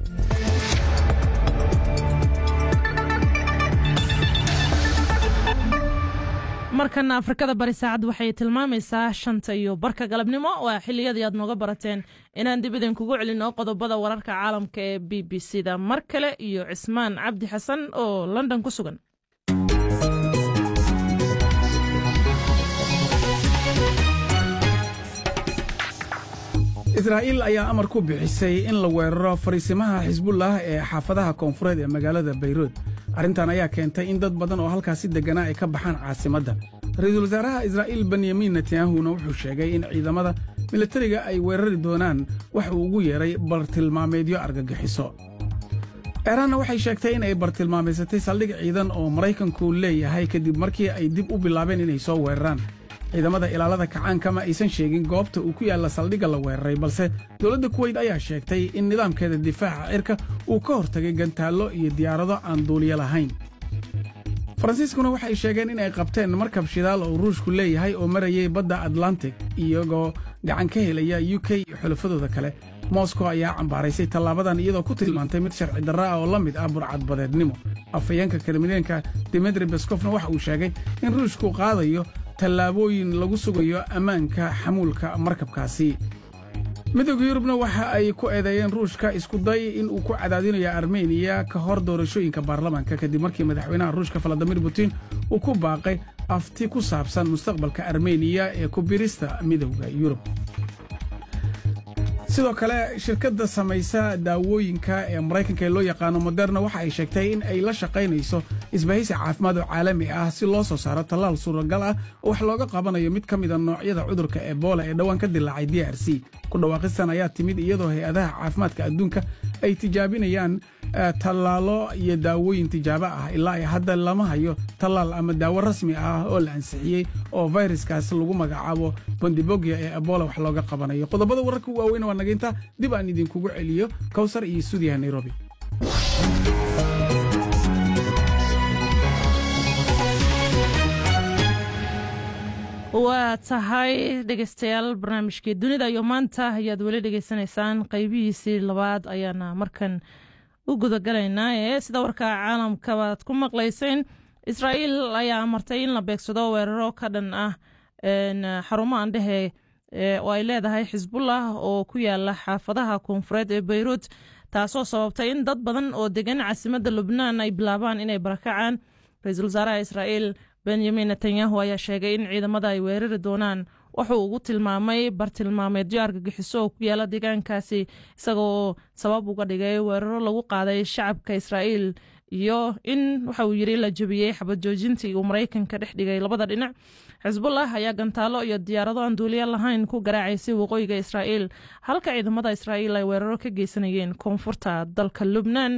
markana Afrikada bari saacad waxay tilmaamaysaa shanta iyo barka galabnimo. waa xiliyadii aad nooga barateen inaan dib idin kugu celino qodobada wararka caalamka ee b b c da mar kale iyo Cismaan Cabdi Xasan oo London ku sugan. Israa'iil ayaa amar ku bixisay in la weeraro fariisimaha Xisbullah ee xaafadaha koonfureed ee magaalada Beirut. arrintan ayaa keentay in dad badan oo halkaasi deganaa ay ka baxaan caasimadda. ra'iisul wasaaraha Israa'iil Benjamin Netanyahu wuxuu sheegay in ciidamada militariga ay weerari doonaan wax uu ugu yeeray bartilmaameedyo argagixiso. Iran waxay sheegtay in ay bartilmaameysatay saldhig ciidan oo Maraykanku leeyahay kadib markii ay dib u bilaabeen inay soo weeraraan. ciidamada ilaalada kacaanka ma aysan sheegin goobta uu ku yaalla saldhigga la weeraray, balse dowladda Kuwait ayaa sheegtay in nidaamkeeda difaaca cirka uu ka hortagay gantaallo iyo diyaarado aan duuliye lahayn. Faransiiskuna waxay sheegeen in ay qabteen markab shidaal oo Ruushku leeyahay oo marayay badda Atlantic iyagoo gacan ka helaya U K iyo xulafadooda kale. Moscow ayaa cambaaraysay tallaabadan iyadoo ku tilmaantay mid sharci darro ah oo la mid ah burcadbadeednimo. afhayeenka Kremlinka Dmitry Peskovna waxa uu sheegay in Ruushku qaadayo tallaabooyin lagu sugayo ammaanka xamuulka markabkaasi. midowga Yurubna waxa ay ku eedeeyeen Ruushka isku day in uu ku cadaadinayo Armenia ka hor doorashooyinka baarlamaanka kadib markii madaxweynaha Ruushka Vladimir Putin uu ku baaqay afti ku saabsan mustaqbalka Armenia ee ku biirista midowga Yurub. sidoo kale shirkadda samaysa daawooyinka ee Maraykanka ee loo yaqaano Moderna waxa ay sheegtay in ay la shaqaynayso isbahaysi caafimaad oo caalami ah si loo soo saaro tallaal suuragal ah oo wax looga qabanayo mid ka mid ah noocyada cudurka Ebola ee dhawaan ka dilaacay D R C. ku dhawaaqistan ayaa timid iyadoo hay'adaha caafimaadka adduunka ay tijaabinayaan tallaalo iyo daawooyin tijaabo ah. ilaa ay hadda lama hayo tallaal ama daawo rasmi ah oo la ansixiyey oo fayraskaas lagu magacaabo Bondibogia ee Ebola wax looga qabanayo. qodobada wararka waaweyn waa naginta dib aan idinkugu celiyo Kawsar iyo Suudiya Nairobi. waa tahay dhegeystayaal barnaamijkii dunida iyo maanta ayaad weli dhegeysanaysaan qaybihiisii labaad ayaana markan u gudagalaynaa ee sida warka caalamka baad ku maqlayseen. Israa'iil ayaa amartay in la beegsado weeraro ka dhan ah xarumo andhehe oo ay leedahay Xisbullah oo ku yaala xaafadaha koonfureed ee Beirut, taasoo sababtay in dad badan oo degan caasimadda Lubnaan ay bilaabaan inay barakacaan. ra'iisul wasaaraha Israa'iil Benjamin Netanyahu ayaa sheegay in ciidamada ay weerari doonaan wuxuu ugu tilmaamay bartilmaameedyo argagixiso oo ku yaala deegaankaasi, isagoo sabab uga dhigay weeraro lagu qaaday shacabka Israa'iil iyo in waxa uu yiri la jabiyay xabad joojintii uu Maraykanka dhex dhigay labada dhinac. Xisbullah ayaa gantaalo iyo diyaarado aan duuliye lahayn ku garaacay waqooyiga Israa'iil, halka ciidamada Israa'iil ay weeraro ka geysanayeen koonfurta dalka Lubnaan.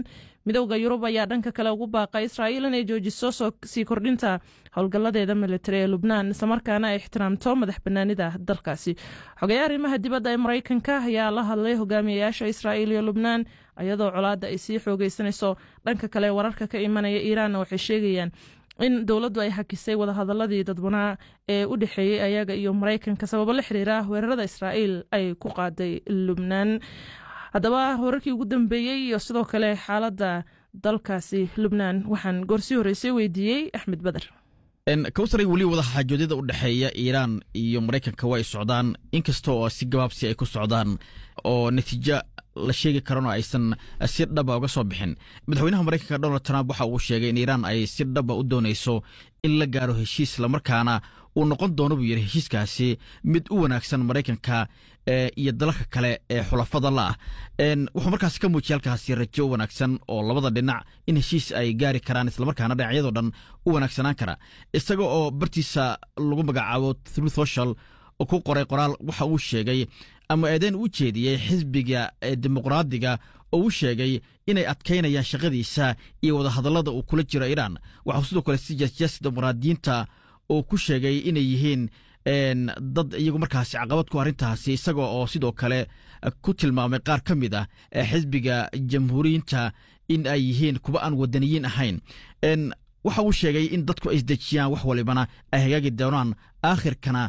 midowda yurub ayaa dhanka kale ugu baaqay israa'iil inay joojiso sii kordhinta howlgalladeeda militari ee lubnaan islamarkaana ay ixtiraamto madax banaanida dalkaasi. xogayaha arrimaha dibadda ee maraykanka ayaa la hadlay hogaamiyayaasha israa'iil iyo lubnaan iyadoo colaadda ay sii xoogeysanayso. dhanka kale wararka ka imanaya iiraanna waxay sheegayaan in dowladdu ay hakisay wadahadaladii dadbanaa ee u dhexeeyey ayaga iyo maraykanka sababo la xiriira weerarada israa'iil ay ku qaaday lubnaan. haddaba wararkii ugu dambeeyey iyo sidoo kale xaaladda dalkaasi lubnaan waxaan goorsii horreysay weydiiyey axmed bader. kawsaray weli wada xaajoodyada u dhexeeya iiraan iyo maraykanka waa ay socdaan inkasta oo si gabaabsi ay ku socdaan oo natiijo la sheegi karano aysan si dhaba uga soo bixin. madaxweynaha maraykanka donald trump waxa uu sheegay in iiraan ay si dhaba u doonayso in la gaaro heshiis islamarkaana uu noqon doono buu yidhi heshiiskaasi mid u wanaagsan maraykanka iyo dalalka kale ee xulafada la ah. wuxuu markaasi ka muujiyay halkaasi rajo wanaagsan oo labada dhinac in heshiis ay gaari karaan islamarkaana dhinacyadoo dhan u wanaagsanaan kara. isaga oo bartiisa lagu magacaabo Truth Social oo ku qoray qoraal waxa uu sheegay ama eedayn u jeediyey xisbiga dimuqraadiga oo uu sheegay inay adkaynayaan shaqadiisa iyo wadahadallada uu kula jiro iiraan. waxau sidoo kale si jasjas dimuqraadiyiinta oo ku sheegay inay yihiin dad iyagu markaasi caqabad ku arrintaasi isaga oo sidoo kale ku tilmaamay qaar ka mid ah xisbiga jamhuuriyiinta in ay yihiin kuwa aan wadaniyiin ahayn. waxa uu sheegay in dadku ay isdejiyaan wax walibana ay hagaagi doonaan aakhirkana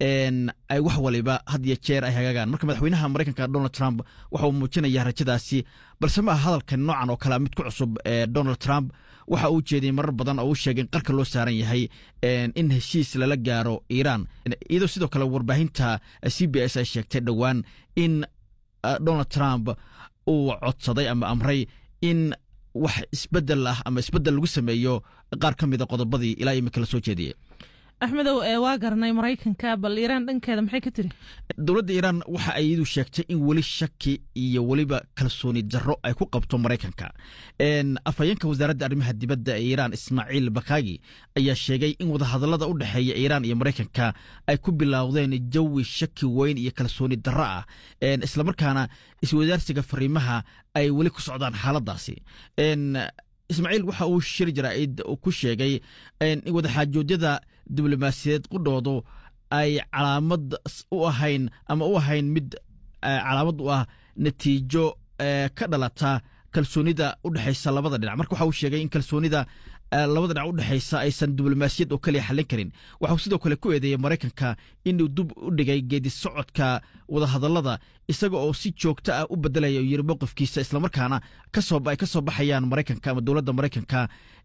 ay wax waliba had iyo jeer ay hagaagaan. marka madaxweynaha maraykanka donald trump waxa uu muujinaya rajadaasi balse ma aha hadalkan noocan oo kale mid ku cusub donald trump waxa uu jeediyey marar badan oo uu sheegay in qarka loo saaran yahay in heshiis lala gaaro iiraan iyadoo sidoo kale warbaahinta c b s ay sheegtay dhowaan in donald trump uu codsaday ama amray in wax isbedel ah ama isbedel lagu sameeyo qaar ka mida qodobadii ilaa imika la soo jeediyey. axmedow waa garanay maraykanka bal iiraan dhankeeda maxay ka tiri? dowladda iiraan waxa ay iyadu sheegtay in weli shaki iyo weliba kalsooni darro ay ku qabto maraykanka. afhayeenka wasaaradda arrimaha dibadda ee iiraan ismaaciil bakaagi ayaa sheegay in wadahadallada u dhexeeya iiraan iyo maraykanka ay ku bilowdeen jawi shaki weyn iyo kalsooni darro ah islamarkaana iswadaarsiga fariimaha ay weli ku socdaan xaaladdaasi. ismaaciil waxa uu shir jaraa'id ku sheegay in wadaxaajoodyada diblomaasiyadeed qudhoodu ay calaamad u ahayn ama u ahayn mid calaamad u ah natiijo ka dhalata kalsoonida u dhexaysa labada dhinac. marka waxa uu sheegay in kalsoonida labada dhinac u dhexaysa aysan diblomaasiyad oo kaliya xallin karin. waxau sidoo kale ku eedeeyey maraykanka inuu dib u dhigay geedi socodka wadahadallada isaga oo si joogto ah u bedelaya yiri mowqifkiisa islamarkaana ay ka soo baxayaan maraykanka ama dowladda maraykanka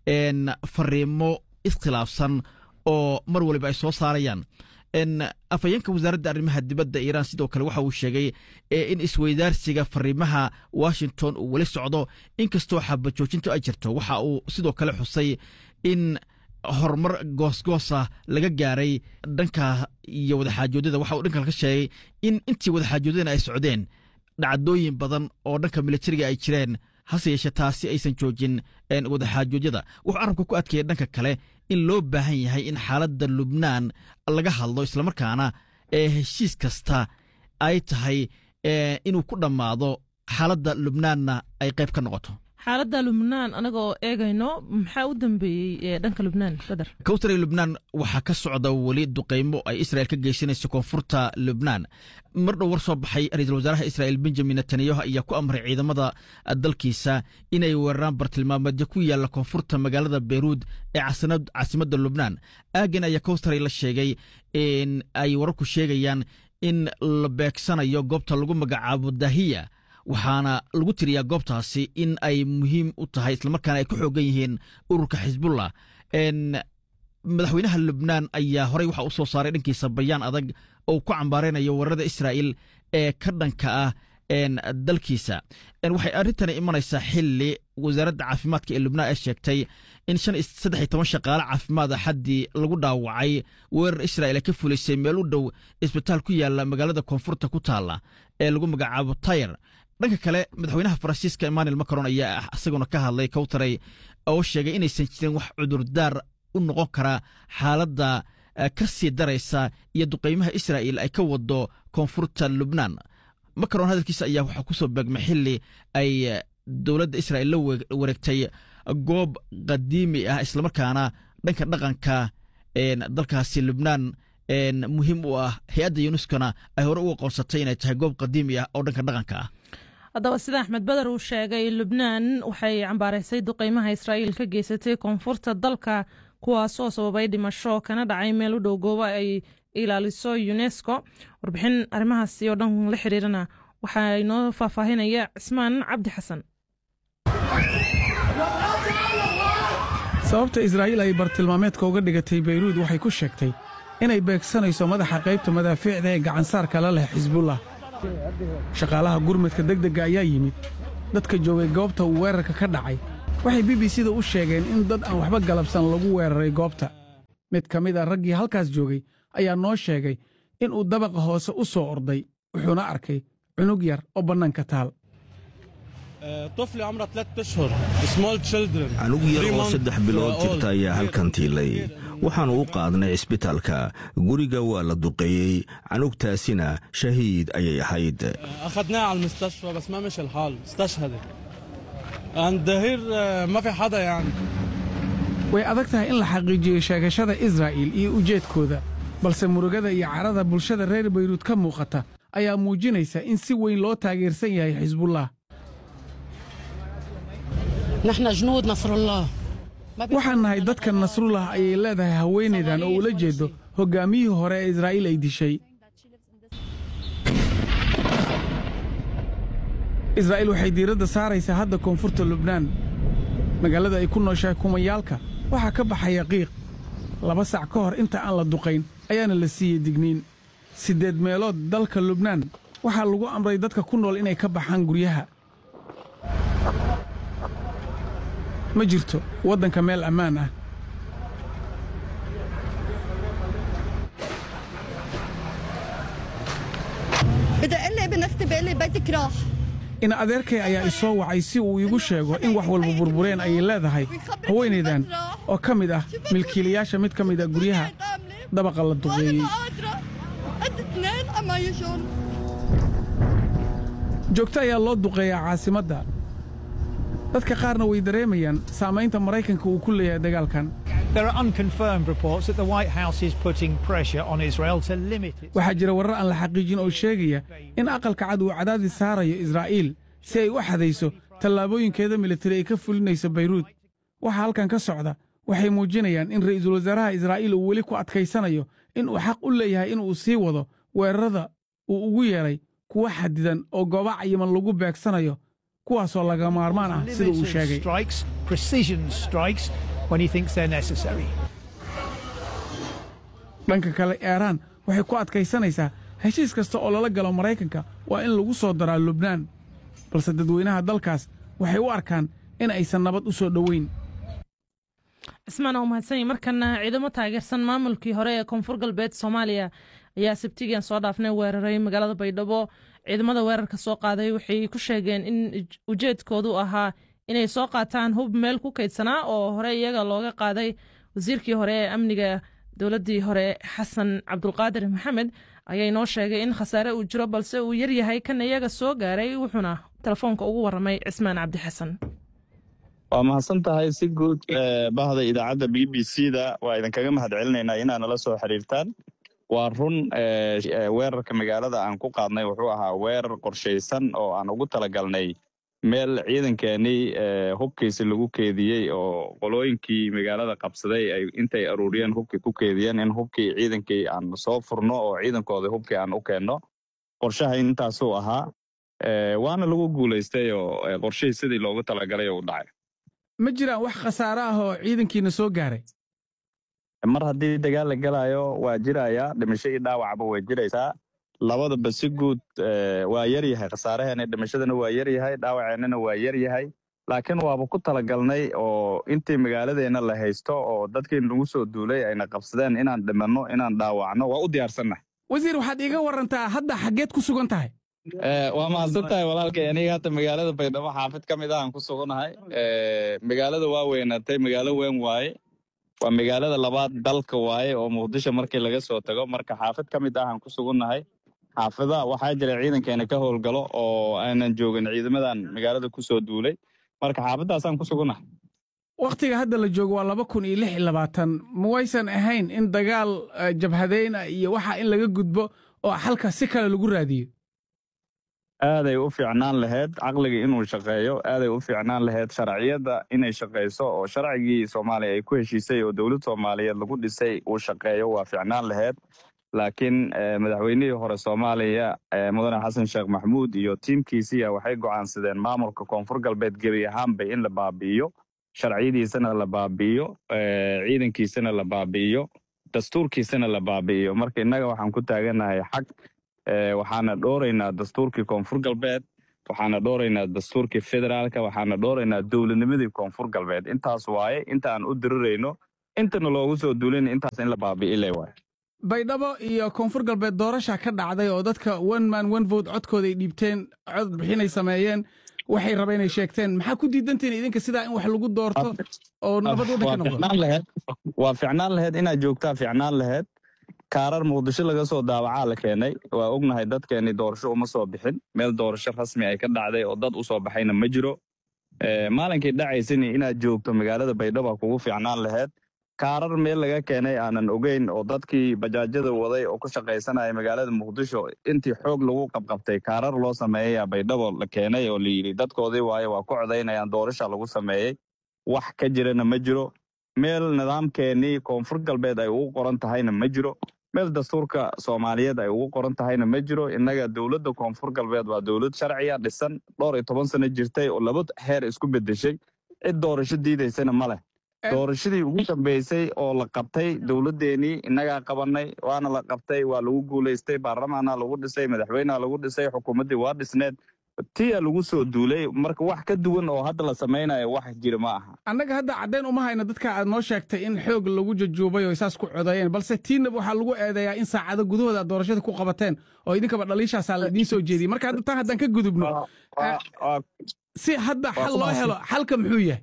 fariimo iskhilaafsan oo mar waliba ay soo saarayaan. afhayeenka wasaaradda arrimaha dibadda iiraan sidoo kale waxa uu sheegay in isweydaarsiga fariimaha washington uu weli socdo inkastoo xabajoojintu ay jirto. waxa uu sidoo kale xusay in horumar goosgoosa laga gaaray dhanka iyo wadaxaajoodyada. waxa uu dhankan ka sheegay in intii wadaxaajoodyadan ay socdeen dhacdooyin badan oo dhanka militariga ay jireen hase yeeshee taasi aysan joojin wadaxaajoodyada. wuxuu carabka ku adkeeyay dhanka kale in loo baahan yahay in xaaladda lubnaan laga hadlo islamarkaana heshiis kasta ay tahay inuu ku dhammaado xaaladda lubnaanna ay qayb ka noqoto. xaaladda lubnaan anaga oo eegayno maxaa u dambeeyey dhanka lubnaan badar? kawtare lubnaan waxaa ka socda weli duqaymo ay israel ka geysanayso koonfurta lubnaan. mar dhow war soo baxay ra-iisul wasaaraha israel benjamin netanyahu ayaa ku amray ciidamada dalkiisa inay weeraraan bartilmaameedyo ku yaalla koonfurta magaalada beyruud ee caasimadda lubnaan. aagan ayaa kawtare la sheegay in ay wararku sheegayaan in la beegsanayo goobta lagu magacaabo dahiya waxaana lagu tiriyaa goobtaasi in ay muhiim u tahay islamarkaana ay ku xoogan yihiin ururka xisbullah. madaxweynaha lubnaan ayaa horey waxa u soo saaray dhankiisa bayaan adag oo ku cambaaraynayo weerarada israa'iil ee ka dhanka ah dalkiisa. waxay arrintani imanaysaa xilli wasaaradda caafimaadka ee lubnaan ay sheegtay in shan iyo saddex iyo toban shaqaale caafimaad axaddii lagu dhaawacay weerar israa'iil ay ka fulisay meel u dhow isbitaal ku yaalla magaalada koonfurta ku taalla ee lagu magacaabo tayr. dhanka kale madaxweynaha faransiiska emmanuel macron ayaa isaguna ka hadlay kawtaray oo sheegay inaysan jirin wax cudurdaar u noqon kara xaaladda ka sii daraysa iyo duqaymaha israa'iil ay ka wado koonfurta lubnaan. macron hadalkiisa ayaa waxaa ku soo beegmay xilli ay dowladda israa'iil la wareegtay goob qadiimi ah islamarkaana dhanka dhaqanka dalkaasi lubnaan muhiim u ah hay-adda yunuskona ay hore u aqoonsatay inay tahay goob qadiimi ah oo dhanka dhaqanka ah. haddaba sida axmed badar uu sheegay lubnaan waxay cambaaraysay duqeymaha israa'iil ka geysatay koonfurta dalka kuwaasoo sababay dhimasho kana dhacay meel u dhow goobo ay ilaaliso unesco. warbixin arrimahaasi oo dhan la xiriirana waxaa inoo faahfaahinaya cismaan cabdi xasan. sababta israa'iil ay bartilmaameedka uga dhigatay bayruud waxay ku sheegtay inay beegsanayso madaxa qaybta madaafiicda ee gacansaarka la leh xisbullah. shaqaalaha gurmadka degdegga ayaa yimid. dadka joogay goobta uu weerarka ka dhacay waxay b b c da u sheegeen in dad aan waxba galabsan lagu weeraray goobta. mid ka mid a raggii halkaas joogay ayaa noo sheegay in uu dabaqa hoose u soo orday wuxuuna arkay cunug yar oo bannaanka taal. canug yar oo saddex bilood jirta ayaa halkan tiilay. waxaannu u qaadnay cisbitaalka. guriga waa la duqeeyey. canugtaasina shahiid ayay ahayd. way adag tahay in la xaqiijiyo sheegashada israa'iil iyo ujeedkooda, balse murugada iyo carada bulshada reer bayruud ka muuqata ayaa muujinaysa in si weyn loo taageersan yahay xisbullah. waxaan nahay dadka nasrullah ayay leedahay haweenaydan oo ula jeedo hoggaamiyihii hore ee israa'iil ay dishay. israa'iil waxay diiradda saaraysaa hadda koonfurta lubnaan. magaalada ay ku nooshahay kumayaalka waxaa ka baxaya qiiq. laba sac ka hor inta aan la duqayn ayaana la siiyey digniin. siddeed meelood dalka lubnaan waxaa lagu amray dadka ku nool inay ka baxaan guryaha. ma jirto waddanka meel ammaan ah. in adeerkay ayaa i soo wacay si uu iigu sheego in wax walba burbureen ayay leedahay haweenaydan oo ka mid ah milkiilayaasha mid ka mid a guryaha dabaqa la duqeeyey. joogto ayaa loo duqeeyaa caasimadda. dadka qaarna way dareemayaan saamaynta maraykanka uu ku leeyahay dagaalkan. waxaa jira warar aan la xaqiijin oo sheegaya in aqalka cad uu cadaadis saarayo israa'iil si ay u xadayso tallaabooyinkeeda militari ay ka fulinayso bayruud. waxa halkan ka socda waxay muujinayaan in ra'iisul wasaaraha israa'iil uu weli ku adkaysanayo in uu xaq u leeyahay inuu sii wado weerarada uu ugu yeedhay kuwa xadidan oo goobo cayiman lagu beegsanayo, kuwaasoo laga maarmaan ah sida uu sheegay. dhanka kale iiraan waxay ku adkaysanaysaa heshiis kasta oo lala galo maraykanka waa in lagu soo daraa lubnaan, balse dadweynaha dalkaas waxay u arkaan in aysan nabad u soo dhoweyn. cismaan oo mahadsanya. markana ciidamo taageersan maamulkii hore ee koonfur galbeed soomaaliya ayaa sabtigan soo dhaafnay weeraray magaalada baydhabo. ciidamada weerarka soo qaaday waxay ku sheegeen in ujeedkoodu ahaa inay soo qaataan hub meel ku kaydsanaa oo hore iyaga looga qaaday wasiirkii hore ee amniga dowladdii hore xasan cabdulqaadir maxamed ayaa inoo sheegay in khasaare uu jiro balse uu yaryahay kan iyaga soo gaaray. wuxuuna telefoonka ugu warramay cismaan cabdi xasan. waa mahadsan tahay. si guud bahda idaacadda b b c da waa idinkaga mahad celinaynaa inaa nala soo xiriirtaan. waa run weerarka magaalada aan ku qaadnay wuxuu ahaa weerar qorshaysan oo aan ugu talagalnay meel ciidankeenii hubkiisi lagu keediyey oo qolooyinkii magaalada qabsaday ay intay aruuriyeen hubkii ku keediyeen in hubkii ciidankii aan soo furno oo ciidankooda hubkii aan u keenno. qorshaha intaasuu ahaa waana lagu guulaystay oo qorshihii sidii loogu talagalay u dhacay. ma jiraan wax khasaare ah oo ciidankiina soo gaaray? mar haddii dagaal la galayo waa jirayaa, dhimasho iyo dhaawacba way jiraysaa. labadaba si guud waa yar yahay. khasaaraheena dhimashadana waa yar yahay, dhaawaceennana waa yar yahay. laakiin waaba ku talagalnay oo intii magaaladeena la haysto oo dadkii nagu soo duulay ayna qabsadeen inaan dhimanno inaan dhaawacno waa u diyaarsannahay. wasiir waxaad iiga warantaa hadda xaggeed ku sugan tahay? waa mahadsan tahay walaalkay. aniga hadda magaalada baydhabo xaafid ka mid ah aan ku sugannahay. magaalada waa weynaatay, magaalo weyn waaye. waa magaalada labaad dalka waaye oo muqdisho markii laga soo tago. marka xaafid ka mid ah aan ku sugannahay. xaafadaha waxaa jira ciidankeena ka howlgalo oo aanan joogin ciidamadan magaalada ku soo duulay marka xaafadaasaan ku sugunnahay wakhtiga hadda la joogo waa laba kun iyo lix iyo labaatan ma waysan ahayn in dagaal jabhadayna iyo waxa in laga gudbo oo xalka si kale lagu raadiyo aaday u fiicnaan lahayd caqliga inuu shaqeeyo aaday u fiicnaan lahayd sharciyadda inay shaqayso oo sharcigii soomaaliya ay ku heshiisay oo dowlad soomaaliyeed lagu dhisay uu shaqeeyo waa fiicnaan lahayd laakiin madaxweynihii hore soomaaliya mudane xasan sheekh maxamuud iyo tiimkiisiya waxay go'aansadeen maamulka koonfur galbeed gebi ahaanba in la baabi'iyo sharciyadiisana la baabi'iyo ciidankiisana la baabi'iyo dastuurkiisana la baabi'iyo marka innaga waxaan ku taaganahay xaq waxaana dhooraynaa dastuurkii koonfur galbeed waxaana dhooraynaa dastuurkii federaalka waxaana dhooraynaa dowladnimadii koonfur galbeed intaas waaye inta aan u dirirayno intana loogu soo duulin intaas in la baabi'ile waaye baydhabo iyo koonfur galbeed doorasha ka dhacday oo dadka one man one vote codkooda ay dhiibteen cod bixinay sameeyeen waxay rabeen ay sheegteen maxaa ku diidantiin idinka sidaa in wax lagu doorto oo nabad waddanka noqdo waa fiicnaan lahayd inaad joogtaa fiicnaan lahayd kaarar muqdisho laga soo daawacaa la keenay waa ognahay dadkeenii doorasho uma soo bixin meel doorasho rasmi ay ka dhacday oo dad u soo baxayna ma jiro maalinkii dhacaysani inaad joogto magaalada baydhabo kugu fiicnaan lahayd kaarar meel laga keenay aanan ogeyn oo dadkii bajaajyada waday oo ku shaqaysanaya magaalada muqdisho intii xoog lagu qabqabtay kaarar loo sameeyayaa baydhabo la keenay oo layidhi dadkoodii waaye waa ku codaynayaan doorasha lagu sameeyey wax ka jirana ma jiro meel nidaamkeenii koonfur galbeed ay ugu qoran tahayna ma jiro meel dastuurka soomaaliyeed ay ugu qoran tahayna ma jiro innaga dowladda koonfur galbeed waa dowlad sharciya dhisan dhowr iyo toban sano jirtay oo laba heer isku beddeshay cid doorasho diidaysana ma leh doorashadii ugu dambeysay oo la qabtay dowladdeenii innagaa qabannay waana la qabtay waa lagu guulaystay baarlamaanaa lagu dhisay madaxweyneha lagu dhisay xukuumaddii waa dhisneed tiyaa lagu soo duulay marka wax ka duwan oo hadda la samaynayo wax jira ma aha annaga hadda caddayn uma hayno dadka aad noo sheegtay in xoog lagu jajuubay oo saas ku codeeyeen balse tiinab waxaa lagu eedeeyaa in saacado gudahooda aad doorashada ku qabateen oo idinkaba dhaliishaasaa la idiin soo jeediyey marka hadda taa haddaan ka gudubno si hadda xal loo helo xalka muxuu yahay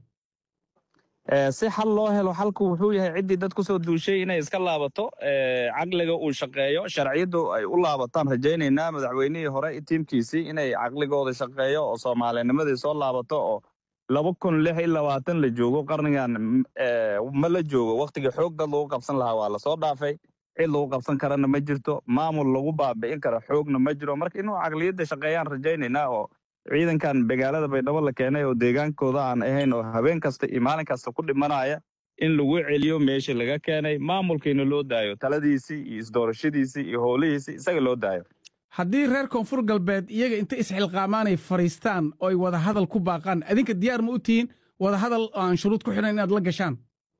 si xal loo helo xalku wuxuu yahay ciddii dad ku soo duushay inay iska laabato caqliga uu shaqeeyo sharciyaddu ay u laabataan rajaynaynaa madaxweynihii hore tiimkiisii inay caqligooda shaqeeyo oo soomaalinimadii soo laabato oo laba kun lix iyo labaatan la joogo qarnigan ma la joogo wakhtiga xoog dad lagu qabsan lahaa waa lasoo dhaafay cid lagu qabsan karana ma jirto maamul lagu baabi'in karo xoogna ma jiro marka inuu caqliyadda shaqeeyaan rajaynaynaa oo ciidankan magaalada baydhabo la keenay oo deegaankooda aan ahayn oo habeen kasta iyo maalin kasta ku dhimanaya in lagu celiyo meeshii laga keenay maamulkiina loo daayo taladiisii iyo isdoorashadiisii iyo howlihiisii isaga loo daayo haddii reer koonfur galbeed iyaga inta isxilqaamaanay fadhiistaan oo ay wada hadal ku baaqaan adinka diyaar ma u tihiin wada hadal oo aan shuruud ku xidhan inaad la gashaan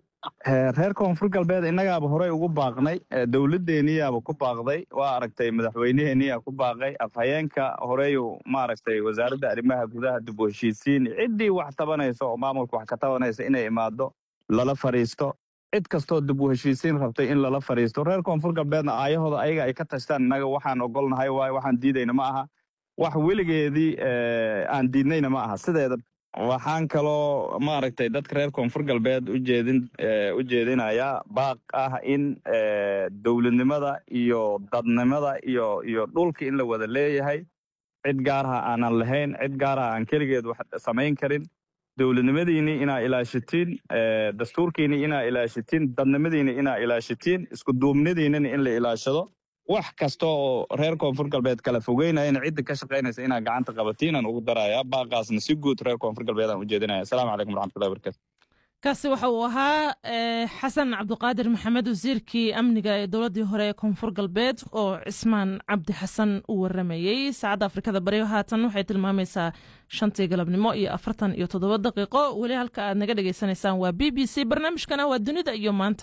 reer koonfur galbeed innagaaba horey ugu baaqnay dowladdeeniyaaba ku baaqday waa aragtay madaxweyneheeniyaa ku baaqay afhayeenka horeyu maaragtay wasaaradda arrimaha gudaha dib u heshiisiin ciddii wax tabanaysa oo maamulka wax ka tabanaysa inay imaado lala fadhiisto cid kastoo dib u heshiisiin rabtay in lala fadhiisto reer koonfur galbeedna aayahooda ayaga ay ka tashtaan innaga waxaan ogolnahay waaye waxaan diidayna ma aha wax weligeedii aan diidnayna ma aha sideeda waxaan kaloo maaragtay dadka reer koonfur galbeed ujeedin u jeedinayaa baaq ah in dowladnimada iyo dadnimada iyo iyo dhulka in la wada leeyahay cid gaaraha aanan lahayn cid gaaraha aan keligeed wax samayn karin dowladnimadiinii inaa ilaashatiin dastuurkiinii inaa ilaashatiin dadnimadiinii inaa ilaashatiin isku duubnidiinina in la ilaashado wax kasta oo reer koonfur galbeed kala fogeynayana cidda ka shaqaynaysa inaa gacanta qabatiin aan ugu darayaa baaqaasna si guud reer koonfur galbeed aan u jeedinaya asalaamu calaykum waraxmatullahi wabarakatu kaasi waxa uu ahaa xasan cabdiqaadir maxamed wasiirkii amniga ee dowladdii hore ee koonfur galbeed oo cismaan cabdi xasan u waramayey saacadda afrikada bari haatan waxay tilmaamaysaa shantii galabnimo iyo afartan iyo toddoba daqiiqo weli halka aad naga dhegaysanaysaan waa b b c barnaamijkana waa dunida iyo maanta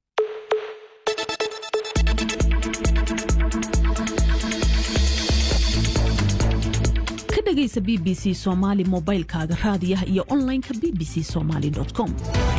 dhegaysa b b c Somali mobilkaaga raadiyaha iyo online-ka b b c somali dot com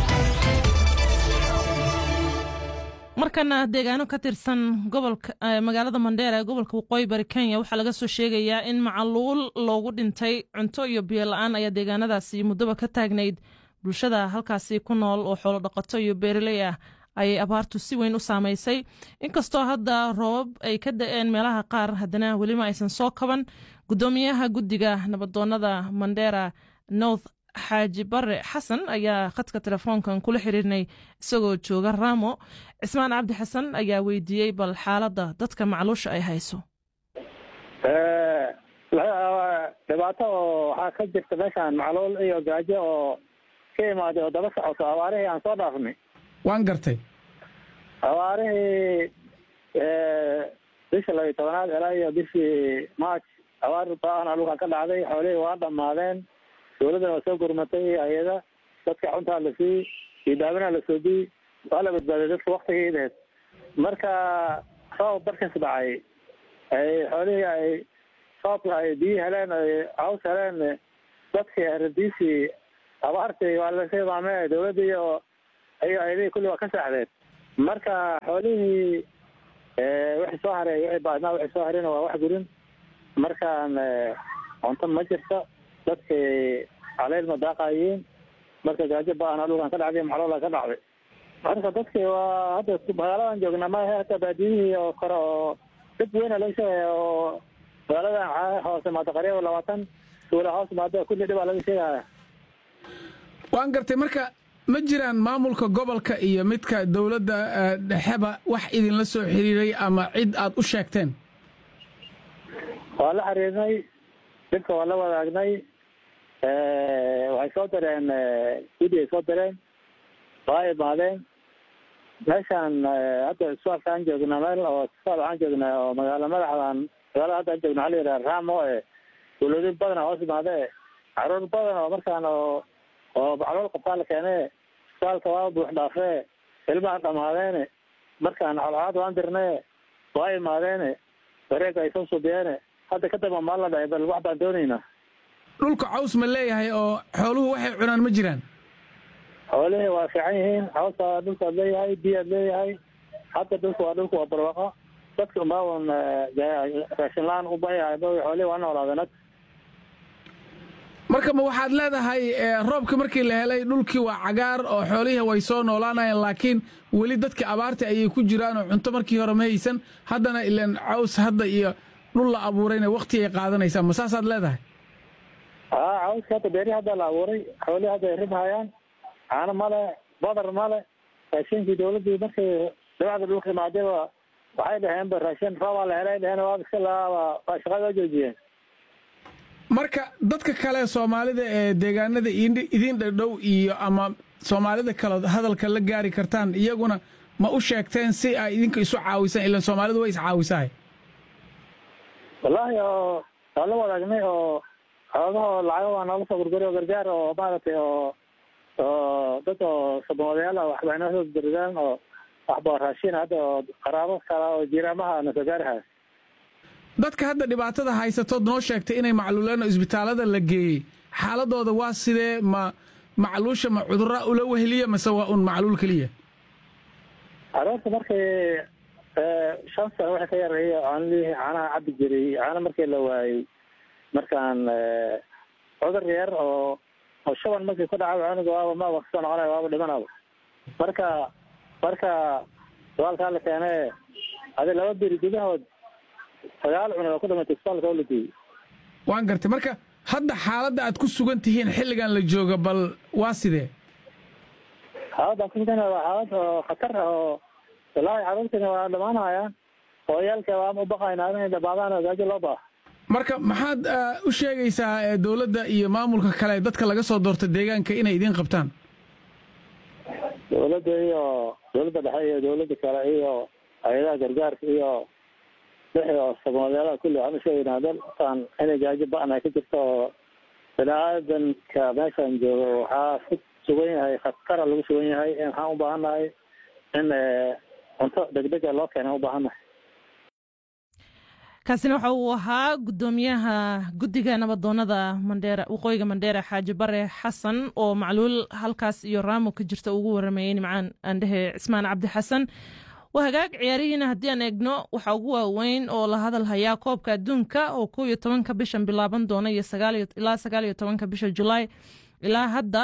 markana deegaano ka tirsan gobolka magaalada Mandera ee gobolka Waqooyi Bari Kenya waxa laga soo sheegayaa in macaluul loogu dhintay cunto iyo biyo la'aan ayaa deegaanadaasi muddo ka taagnayd bulshada halkaasi ku nool oo xoolo dhaqato iyo beeraley ah ayay abaartu si weyn u saamaysay inkastoo hadda roobab ay ka da-een meelaha qaar haddana welima aysan soo kaban gudoomiyaha guddiga nabadoonada Mandera North xaaji bare xasan ayaa khadka telefoonkan kula xiriirnay isagoo jooga Raamo. Cismaan Cabdi Xasan ayaa weydiiyey bal xaaladda dadka macluusha ay hayso. dhibaato oo waxaa ka jirta meeshaan macluul iyo gaajo oo ka imaaday oo daba socoto abaarihii aan soo dhaafnay. waan gartay abaarihii bishii laba iyo tobanaad ilaa iyo bishii March abaar baan dhulka ka dhacday xoolihii waa dhammaadeen dowladda waa soo gurmatay hay'ada dadka cuntaa la siiyey iyo daawada la soo diiyey waa la badbaaday dadka waqtigeedeed marka roob barkas dhacay ay xoolihii ay صوت دي هلان عاوز هلان dadkii ardaysi abaartay waa la soo maamay dawladii oo ay ay kulli waa ka saacdeed marka xoolihii ee wax soo haray ay baadna wax soo harina waa wax gurin markaan cunto ma jirto dadkii caleel ma daaqayeen marka gaajo baan dhulkan ka dhacday macluul ka dhacday marka dadkii waa hadda magaalada joogna ma hata baadiyii oo koro dad weyn la soo magaalada hoose ma taqriiban labaatan suula hoose ma kulli dhib laga sheegaya. waan gartay marka ma jiraan maamulka gobolka iyo midka dawladda dhexeba wax idin la soo xiriiray ama cid aad u sheegteen? waa la xiriirnay dadka waa la wadaagnay ee waxay soo dareen guddiga soo dareen waa imaadeen meeshaan hadda suuqaan joognaa meel oo suuqaan joognaa oo magaalo madaxdan magaalada hadda joogna hal yar Raamo ee dawladda badan hoos imaadee caruur badan oo markaan oo oo macluul qabtaan keenay suuqka waa buux dhaafay ilmaha dhamaadeen markaan xalaad waan dirnay waa imaadeen wareeg ay soo subiyeen hadda ka daba maal la dhaay bal wax baan doonaynaa. dhulka caws ma leeyahay oo xooluhu waxay cunaan ma jiraan? xooluhu waa fiican yihiin cawsa dhulka leeyahay biyo leeyahay hadda dhulka waa dhulka waa barwaaqo dadka ma wan raashin laan u baahay xooluhu waa noolaadeen. marka ma waxaad leedahay roobka markii la helay dhulkii waa cagaar oo xoolihii way soo noolaanayeen laakiin weli dadka abaarta ayay ku jiraan oo cunto markii hore ma haysan haddana ilaan caws hadda iyo dhul la abuurayna waqti ay qaadanaysaa ma saasaad leedahay? aa caws hadda beeri hadda la abuuray xoolihii hadda rib hayaan caano male badar male raashinkii dawladii markii dabacda dhulka maadaba waxay dhaheen ba raashin roob la helay dhaheen waa iska waa shaqada joojiyeen. marka dadka kale Soomaalida ee deegaanada idin dhadhow iyo ama Soomaalida kale hadalka la gaari kartaan iyaguna ma u sheegteen si ay idinka isu caawisan ilaa Soomaalidu way is caawisaay? wallahi oo wala wadagnay oo xoolaha lacag waa nala soo gurguriyo gargaar oo maartay oo oo dadka Soomaaliyeed wax bayna soo dirgaan oo waxba raashin hadda qaraabo kala oo jiramaha na sagaarha. dadka hadda dhibaatada haysato noo sheegtay inay macluuleen isbitaalada la geeyay xaaladooda waa sidee ma macluusha ma cudurra ula weheliya ma sawa un macluul kaliya? arrinta markay ee shan sano waxa ka yaray aan leeyahay ana cabdi jiray ana markii la waayay markaan cudur yar oo oo shaban markii ku dhacay aniga waa ma waqsan aan waa dhimanaa marka marka walka la keenay hada laba biri gudahood sagaal cunug ku dhamatay isbitaalka dawladii. waan gartay marka hadda xaaladda aad ku sugan tihiin xilligan la jooga bal waa sidee? hada ku sugan waa xaalad khatar oo ilaahay caruurtina waa dhamaanayaan oo yaalka waa u baqaynaa inay baadaan gaajo loo baahan. marka maxaad u sheegaysaa dawladda iyo maamulka kale dadka laga soo doortay deegaanka inay idin qabtaan? dawladda iyo dawladda dhexe iyo dawladda kale iyo hay'adaha gargaarka iyo wixii Soomaaliyeed kulli aan sheegnaa dalkan inay gaajo baan ay ka jirto bini'aadanka meeshan joogo waxaa ku sugan yahay khatar lagu sugan yahay in aan u baahanahay in cunto degdeg ah loo keeno u baahanahay. kaasina waxa uu ahaa gudoomiyaha guddiga nabadoonada Mandera waqooyiga Mandera xaaji bare xasan oo macluul halkaas iyo Raamo ka jirta ugu waramayay Nimcaan Andhe Cismaan Cabdi Xasan. وهجاج عيارينا هديان إجنو وحقوق وين أو لهذا الهيا كوب كدون كا أو كوي طبعا كبشن بلابن دونا يسجالي إلى سجالي طبعا كبش الجولاي ilaa hadda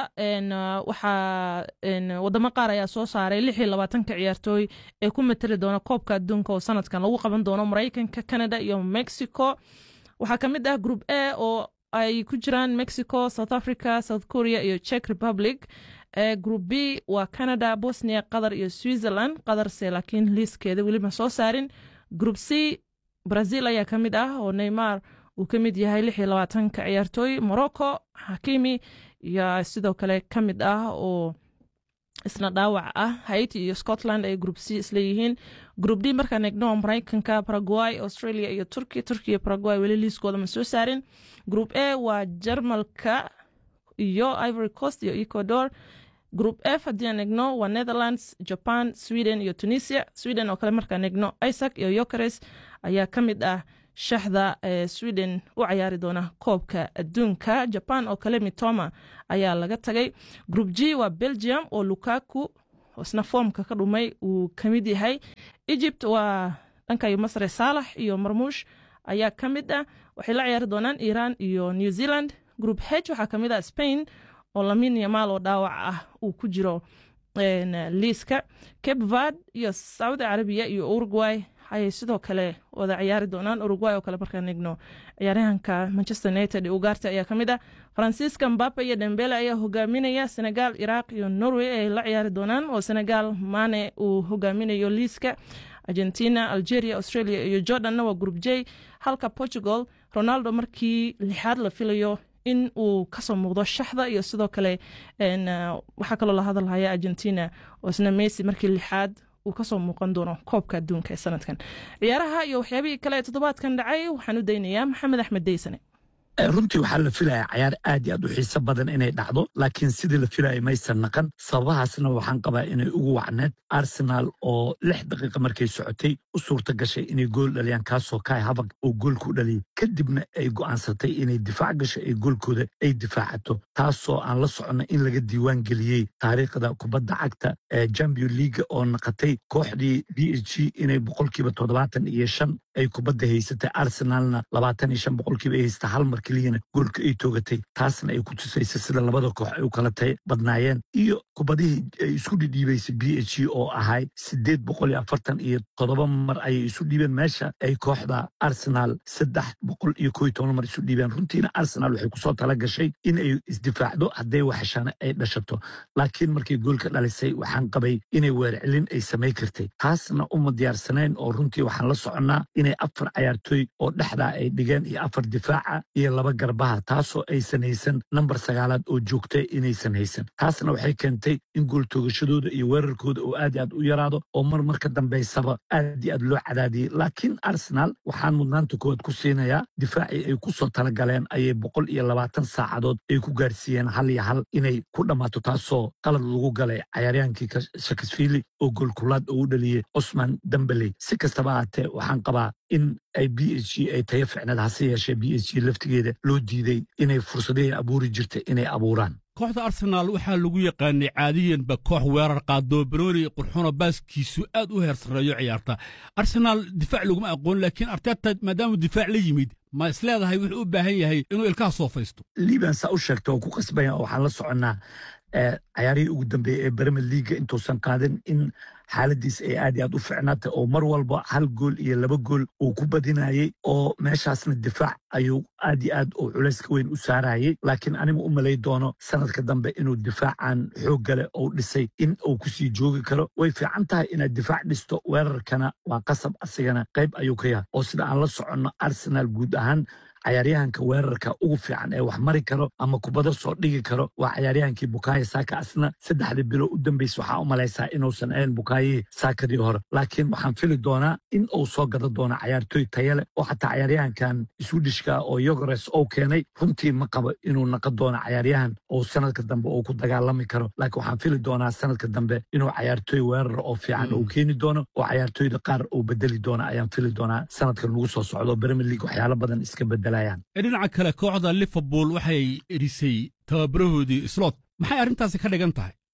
waxaa wadamo qaar ayaa soo saaray lix iyo labaatanka ciyaartooy ee ku matali doona koobka adduunka oo sanadkan lagu qaban doono maraykanka canada iyo mexico waxaa ka mid ah group a oo ay ku jiraan mexico south africa south korea iyo czech republic group b waa canada bosnia qatar iyo switzerland qatarse laakiin liiskeeda weliba soo saarin group c brazil ayaa ka mid ah oo neymar uu ka mid yahay lix iyo labaatanka ciyaartooy morocco hakimi iyo sidoo kale ka mid ah oo isna dhaawac ah haiti iyo scotland ay group c isleeyihiin group d markaan eegno maraykanka paraguay australia iyo turkiya turkiya iyo paraguay weli liiskooda ma soo saarin group a waa jarmalka iyo ivory coast iyo ecuador group f haddii aan eegno waa netherlands japan sweden iyo tunisia sweden oo kale markaan eegno isaac iyo yokeres ayaa ka mid ah shaxda sweden u cayaari doona koobka adduunka japan oo kale mitoma ayaa laga tagay group g waa belgium oo lukaku isna foomka ka dhumay uu ka mid yahay egypt waa dhankayo masre saalax iyo marmuush ayaa ka mid ah waxay la ciyaari doonaan iran iyo new zealand group h waxaa ka mid ah spain oo lamin yamaal oo dhaawac ah uu ku jiro liiska cape verde iyo saudi carabiya iyo uruguay ayay sidoo kale wada ciyaari doonaan uruguay oo kale markaan eegno ciyaaryahanka manchester united ee ugaarta ayaa ka mid ah faransiiska mbappe iyo dembele ayaa hogaaminaya senegal iraq iyo norway ay la ciyaari doonaan oo senegal mane uu hogaaminayo liiska argentina algeria australia iyo jordanna waa group j halka portugal ronaldo markii lixaad la filayo in uu kasoo muuqdo shaxda iyo sidoo kale waxaa kaloo la hadalhaya argentina oo isna messi markii lixaad uu kasoo muuqan doono koobka adduunka ee sanadkan ciyaaraha iyo waxyaabihii kale ee toddobaadkan dhacay waxaan u daynayaa maxamed axmed deysane runtii waxaa la filayaa cayaar aad iyo aad u xiiso badan inay dhacdo laakiin sidii la filayay maysan naqan sababahaasna waxaan qabaa inay ugu wacneed arsenaal oo lix daqiiqa markay socotay u suurta gashay inay gool dhaliyaan kaasoo kaay habag oo goolku dhaliyay kadibna ay go'aansatay inay difaac gasho ee goolkooda ay difaacato taasoo aan la soconna in laga diiwaan geliyey taariikhda kubadda cagta ee champion leaga oo naqatay kooxdii b h g inay boqolkiiba toddobaatan iyo shan ay kubadda haysatay arsenaalna labaatan iyo shan boqolkiiba ay haysata hal mar keliyana goolka ay toogatay taasna ay ku tusaysa sida labada koox ay u kala tay badnaayeen iyo kubadihii ay isku dhidhiibaysay b h g oo ahay sideed boqol iyo afartan iyo toddoba mar ayay isu dhiibeen meesha ay kooxda arsenaal saddex boqol iyo koo iyo toban mar isu dhiibeen runtiina arsenaal waxay kusoo tala gashay in ay isdifaacdo hadday waxashana ay dhashato laakiin markay goolka dhalisay waxaan qabay inay weercelin ay samay kartay taasna uma diyaarsanayn oo runtii waxaan la soconnaa inay afar cayaartooy oo dhexdaa ay dhigeen iyo afar difaaca iyo laba garbaha taasoo aysan haysan nambar sagaalaad oo joogta inaysan haysan taasna waxay keentay in gool toogashadooda iyo weerarkooda oo aad i aad u yaraado oo mar mar ka dambaysaba aad i aad loo cadaadiyey laakiin arsenaal waxaan mudnaanta koowaad ku siinayaa difaacii ay ku soo talagaleen ayay boqol iyo labaatan saacadood ay ku gaarsiiyeen hal iyo hal inay ku dhammaato taasoo qalad lagu galay cayaaryaankii shakisfiili oo goolkulaad oo u dhaliyey cosman dambeley si kastaba ahaatee waxaan qabaa in ay b h g ay tayo ficneed hase yeeshee b h g laftigeeda loo diiday inay fursadihii abuuri jirta inay abuuraan kooxda arsenaal waxaa lagu yaqaanay caadiyanba koox weerar qaadoo barooni qurxono baaskiisu aad u heer sarreeyo ciyaarta arsenaal difaac laguma aqoon laakiin arteta maadaamuu difaac la yimid ma isleedahay wuxuu u baahan yahay inuu ilkaha soo faysto liban saa u sheegta oo ku qasbaya oo waxaan la soconnaa cayaarihii ugu dambeeyey ee bremer leaga intuusan qaadin in xaaladiis ay aad i aad u ficnaatay oo mar walba hal gool iyo laba gool uu ku badinayey oo meeshaasna difaac ayuu aad i aad oo culayska weyn u saarayey laakiin anigu u malay doono sanadka dambe inuu difaacan xoog gale ou dhisay in uu kusii joogi karo way fiican tahay inaad difaac dhisto weerarkana waa qasab asigana qayb ayuu ka yahay oo sida aan la soconno arsenaal guud ahaan cayaaryahanka weerarka ugu fiican ee wax mari karo ama kubado soo dhigi karo waa cayaaryahankii bukaayo saaka asna saddexdii bilo u dambaysa waxaa u malaysaa inuusan ahayn bukaayihii saakadii hore laakiin waxaan fili doonaa in uu soo gada doono cayaartooy tayale oo xataa cayaaryahankan swidishka oo yogores ou keenay runtii ma qabo inuu naqon doono cayaaryahan oo sanadka dambe uu ku dagaalami karo laakiin waxaan fili doonaa sanadka dambe inuu cayaartooy weerar oo fiican uu keeni doono oo cayaartooyda qaar uu bedeli doono ayaan fili doonaa sanadkan lagu soo socdo Premier League waxyaalo badan iska bedela dhinaca kale kooxda liverpool waxay erisay tababarahoodii slot maxay arrintaasi ka dhigan tahay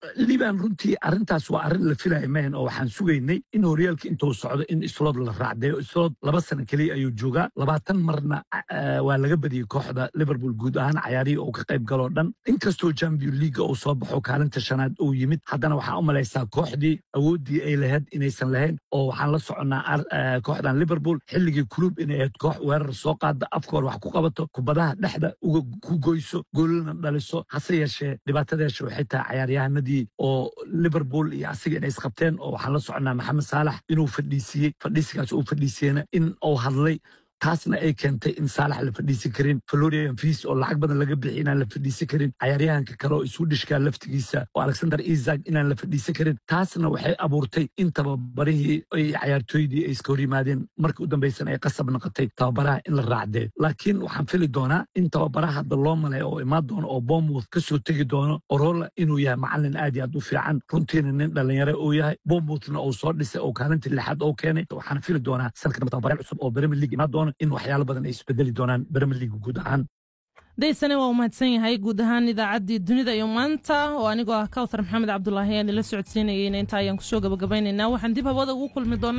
liban runtii arrintaas waa arrin la filaya mahan oo waxaan sugaynay in horyaalka intuu socdo in islood la raacdeeyo islood laba sano keliya ayuu joogaa labaatan marna waa laga badiyey kooxda liverpool guud ahaan cayaarihii uu ka qayb galoo dhan inkastoo champion leaga uu soo baxo kaalinta shanaad uu yimid haddana waxaa u malaysaa kooxdii awooddii ay lahayd inaysan lahayn oo waxaan la soconnaa kooxdan liverpool xilligii kulub inay ahayd koox weerar soo qaada afkoor wax ku qabato kubadaha dhexda uga ku goyso goolana dhaliso hase yeeshee dhibaatadeesha waxay tahay cayaaryahanadii oo liverpool iyo asiga inay isqabteen oo waxaan la soconnaa maxamed saalax inuu fadhiisiyey fadhiisigaas uu fadhiisiyena in uu hadlay taasna ay keentay in saalax la fadhiisi karin florian fis oo lacag badan laga bixi inaan la fadhiisi karin cayaaryahanka kale oo isu dhishkaa laftigiisa oo alexander isak inaan la fadhiisi karin taasna waxay abuurtay in tababarihii ay cayaartooydii ay iska hor yimaadeen markii u dambaysan ay qasab noqotay tababaraha in la raacdee laakiin waxaan fili doonaa in tababaraha hadda loo malay oo imaan doono oo bournemouth ka soo tegi doono orola inuu yahay macallin aad iyo aad u fiican runtiina nin dhalinyaro uu yahay bournemouthna uu soo dhisay oo kaalinta lixaad oo keenay waxaan fili doonaa sanadka dambe tababare cusub oo Premier League imaan doono in waxyaalo badan ay isbedeli doonaan Premier League guud ahaan daysane waa u mahadsan yahay guud ahaan idaacaddii dunida iyo maanta oo anigoo ah Kawthar Maxamed Cabdullaahi aan la socodsiinayay inta ayaan ku soo gabagabaynaynaa waxaan dib hawada ugu kulmi doonaa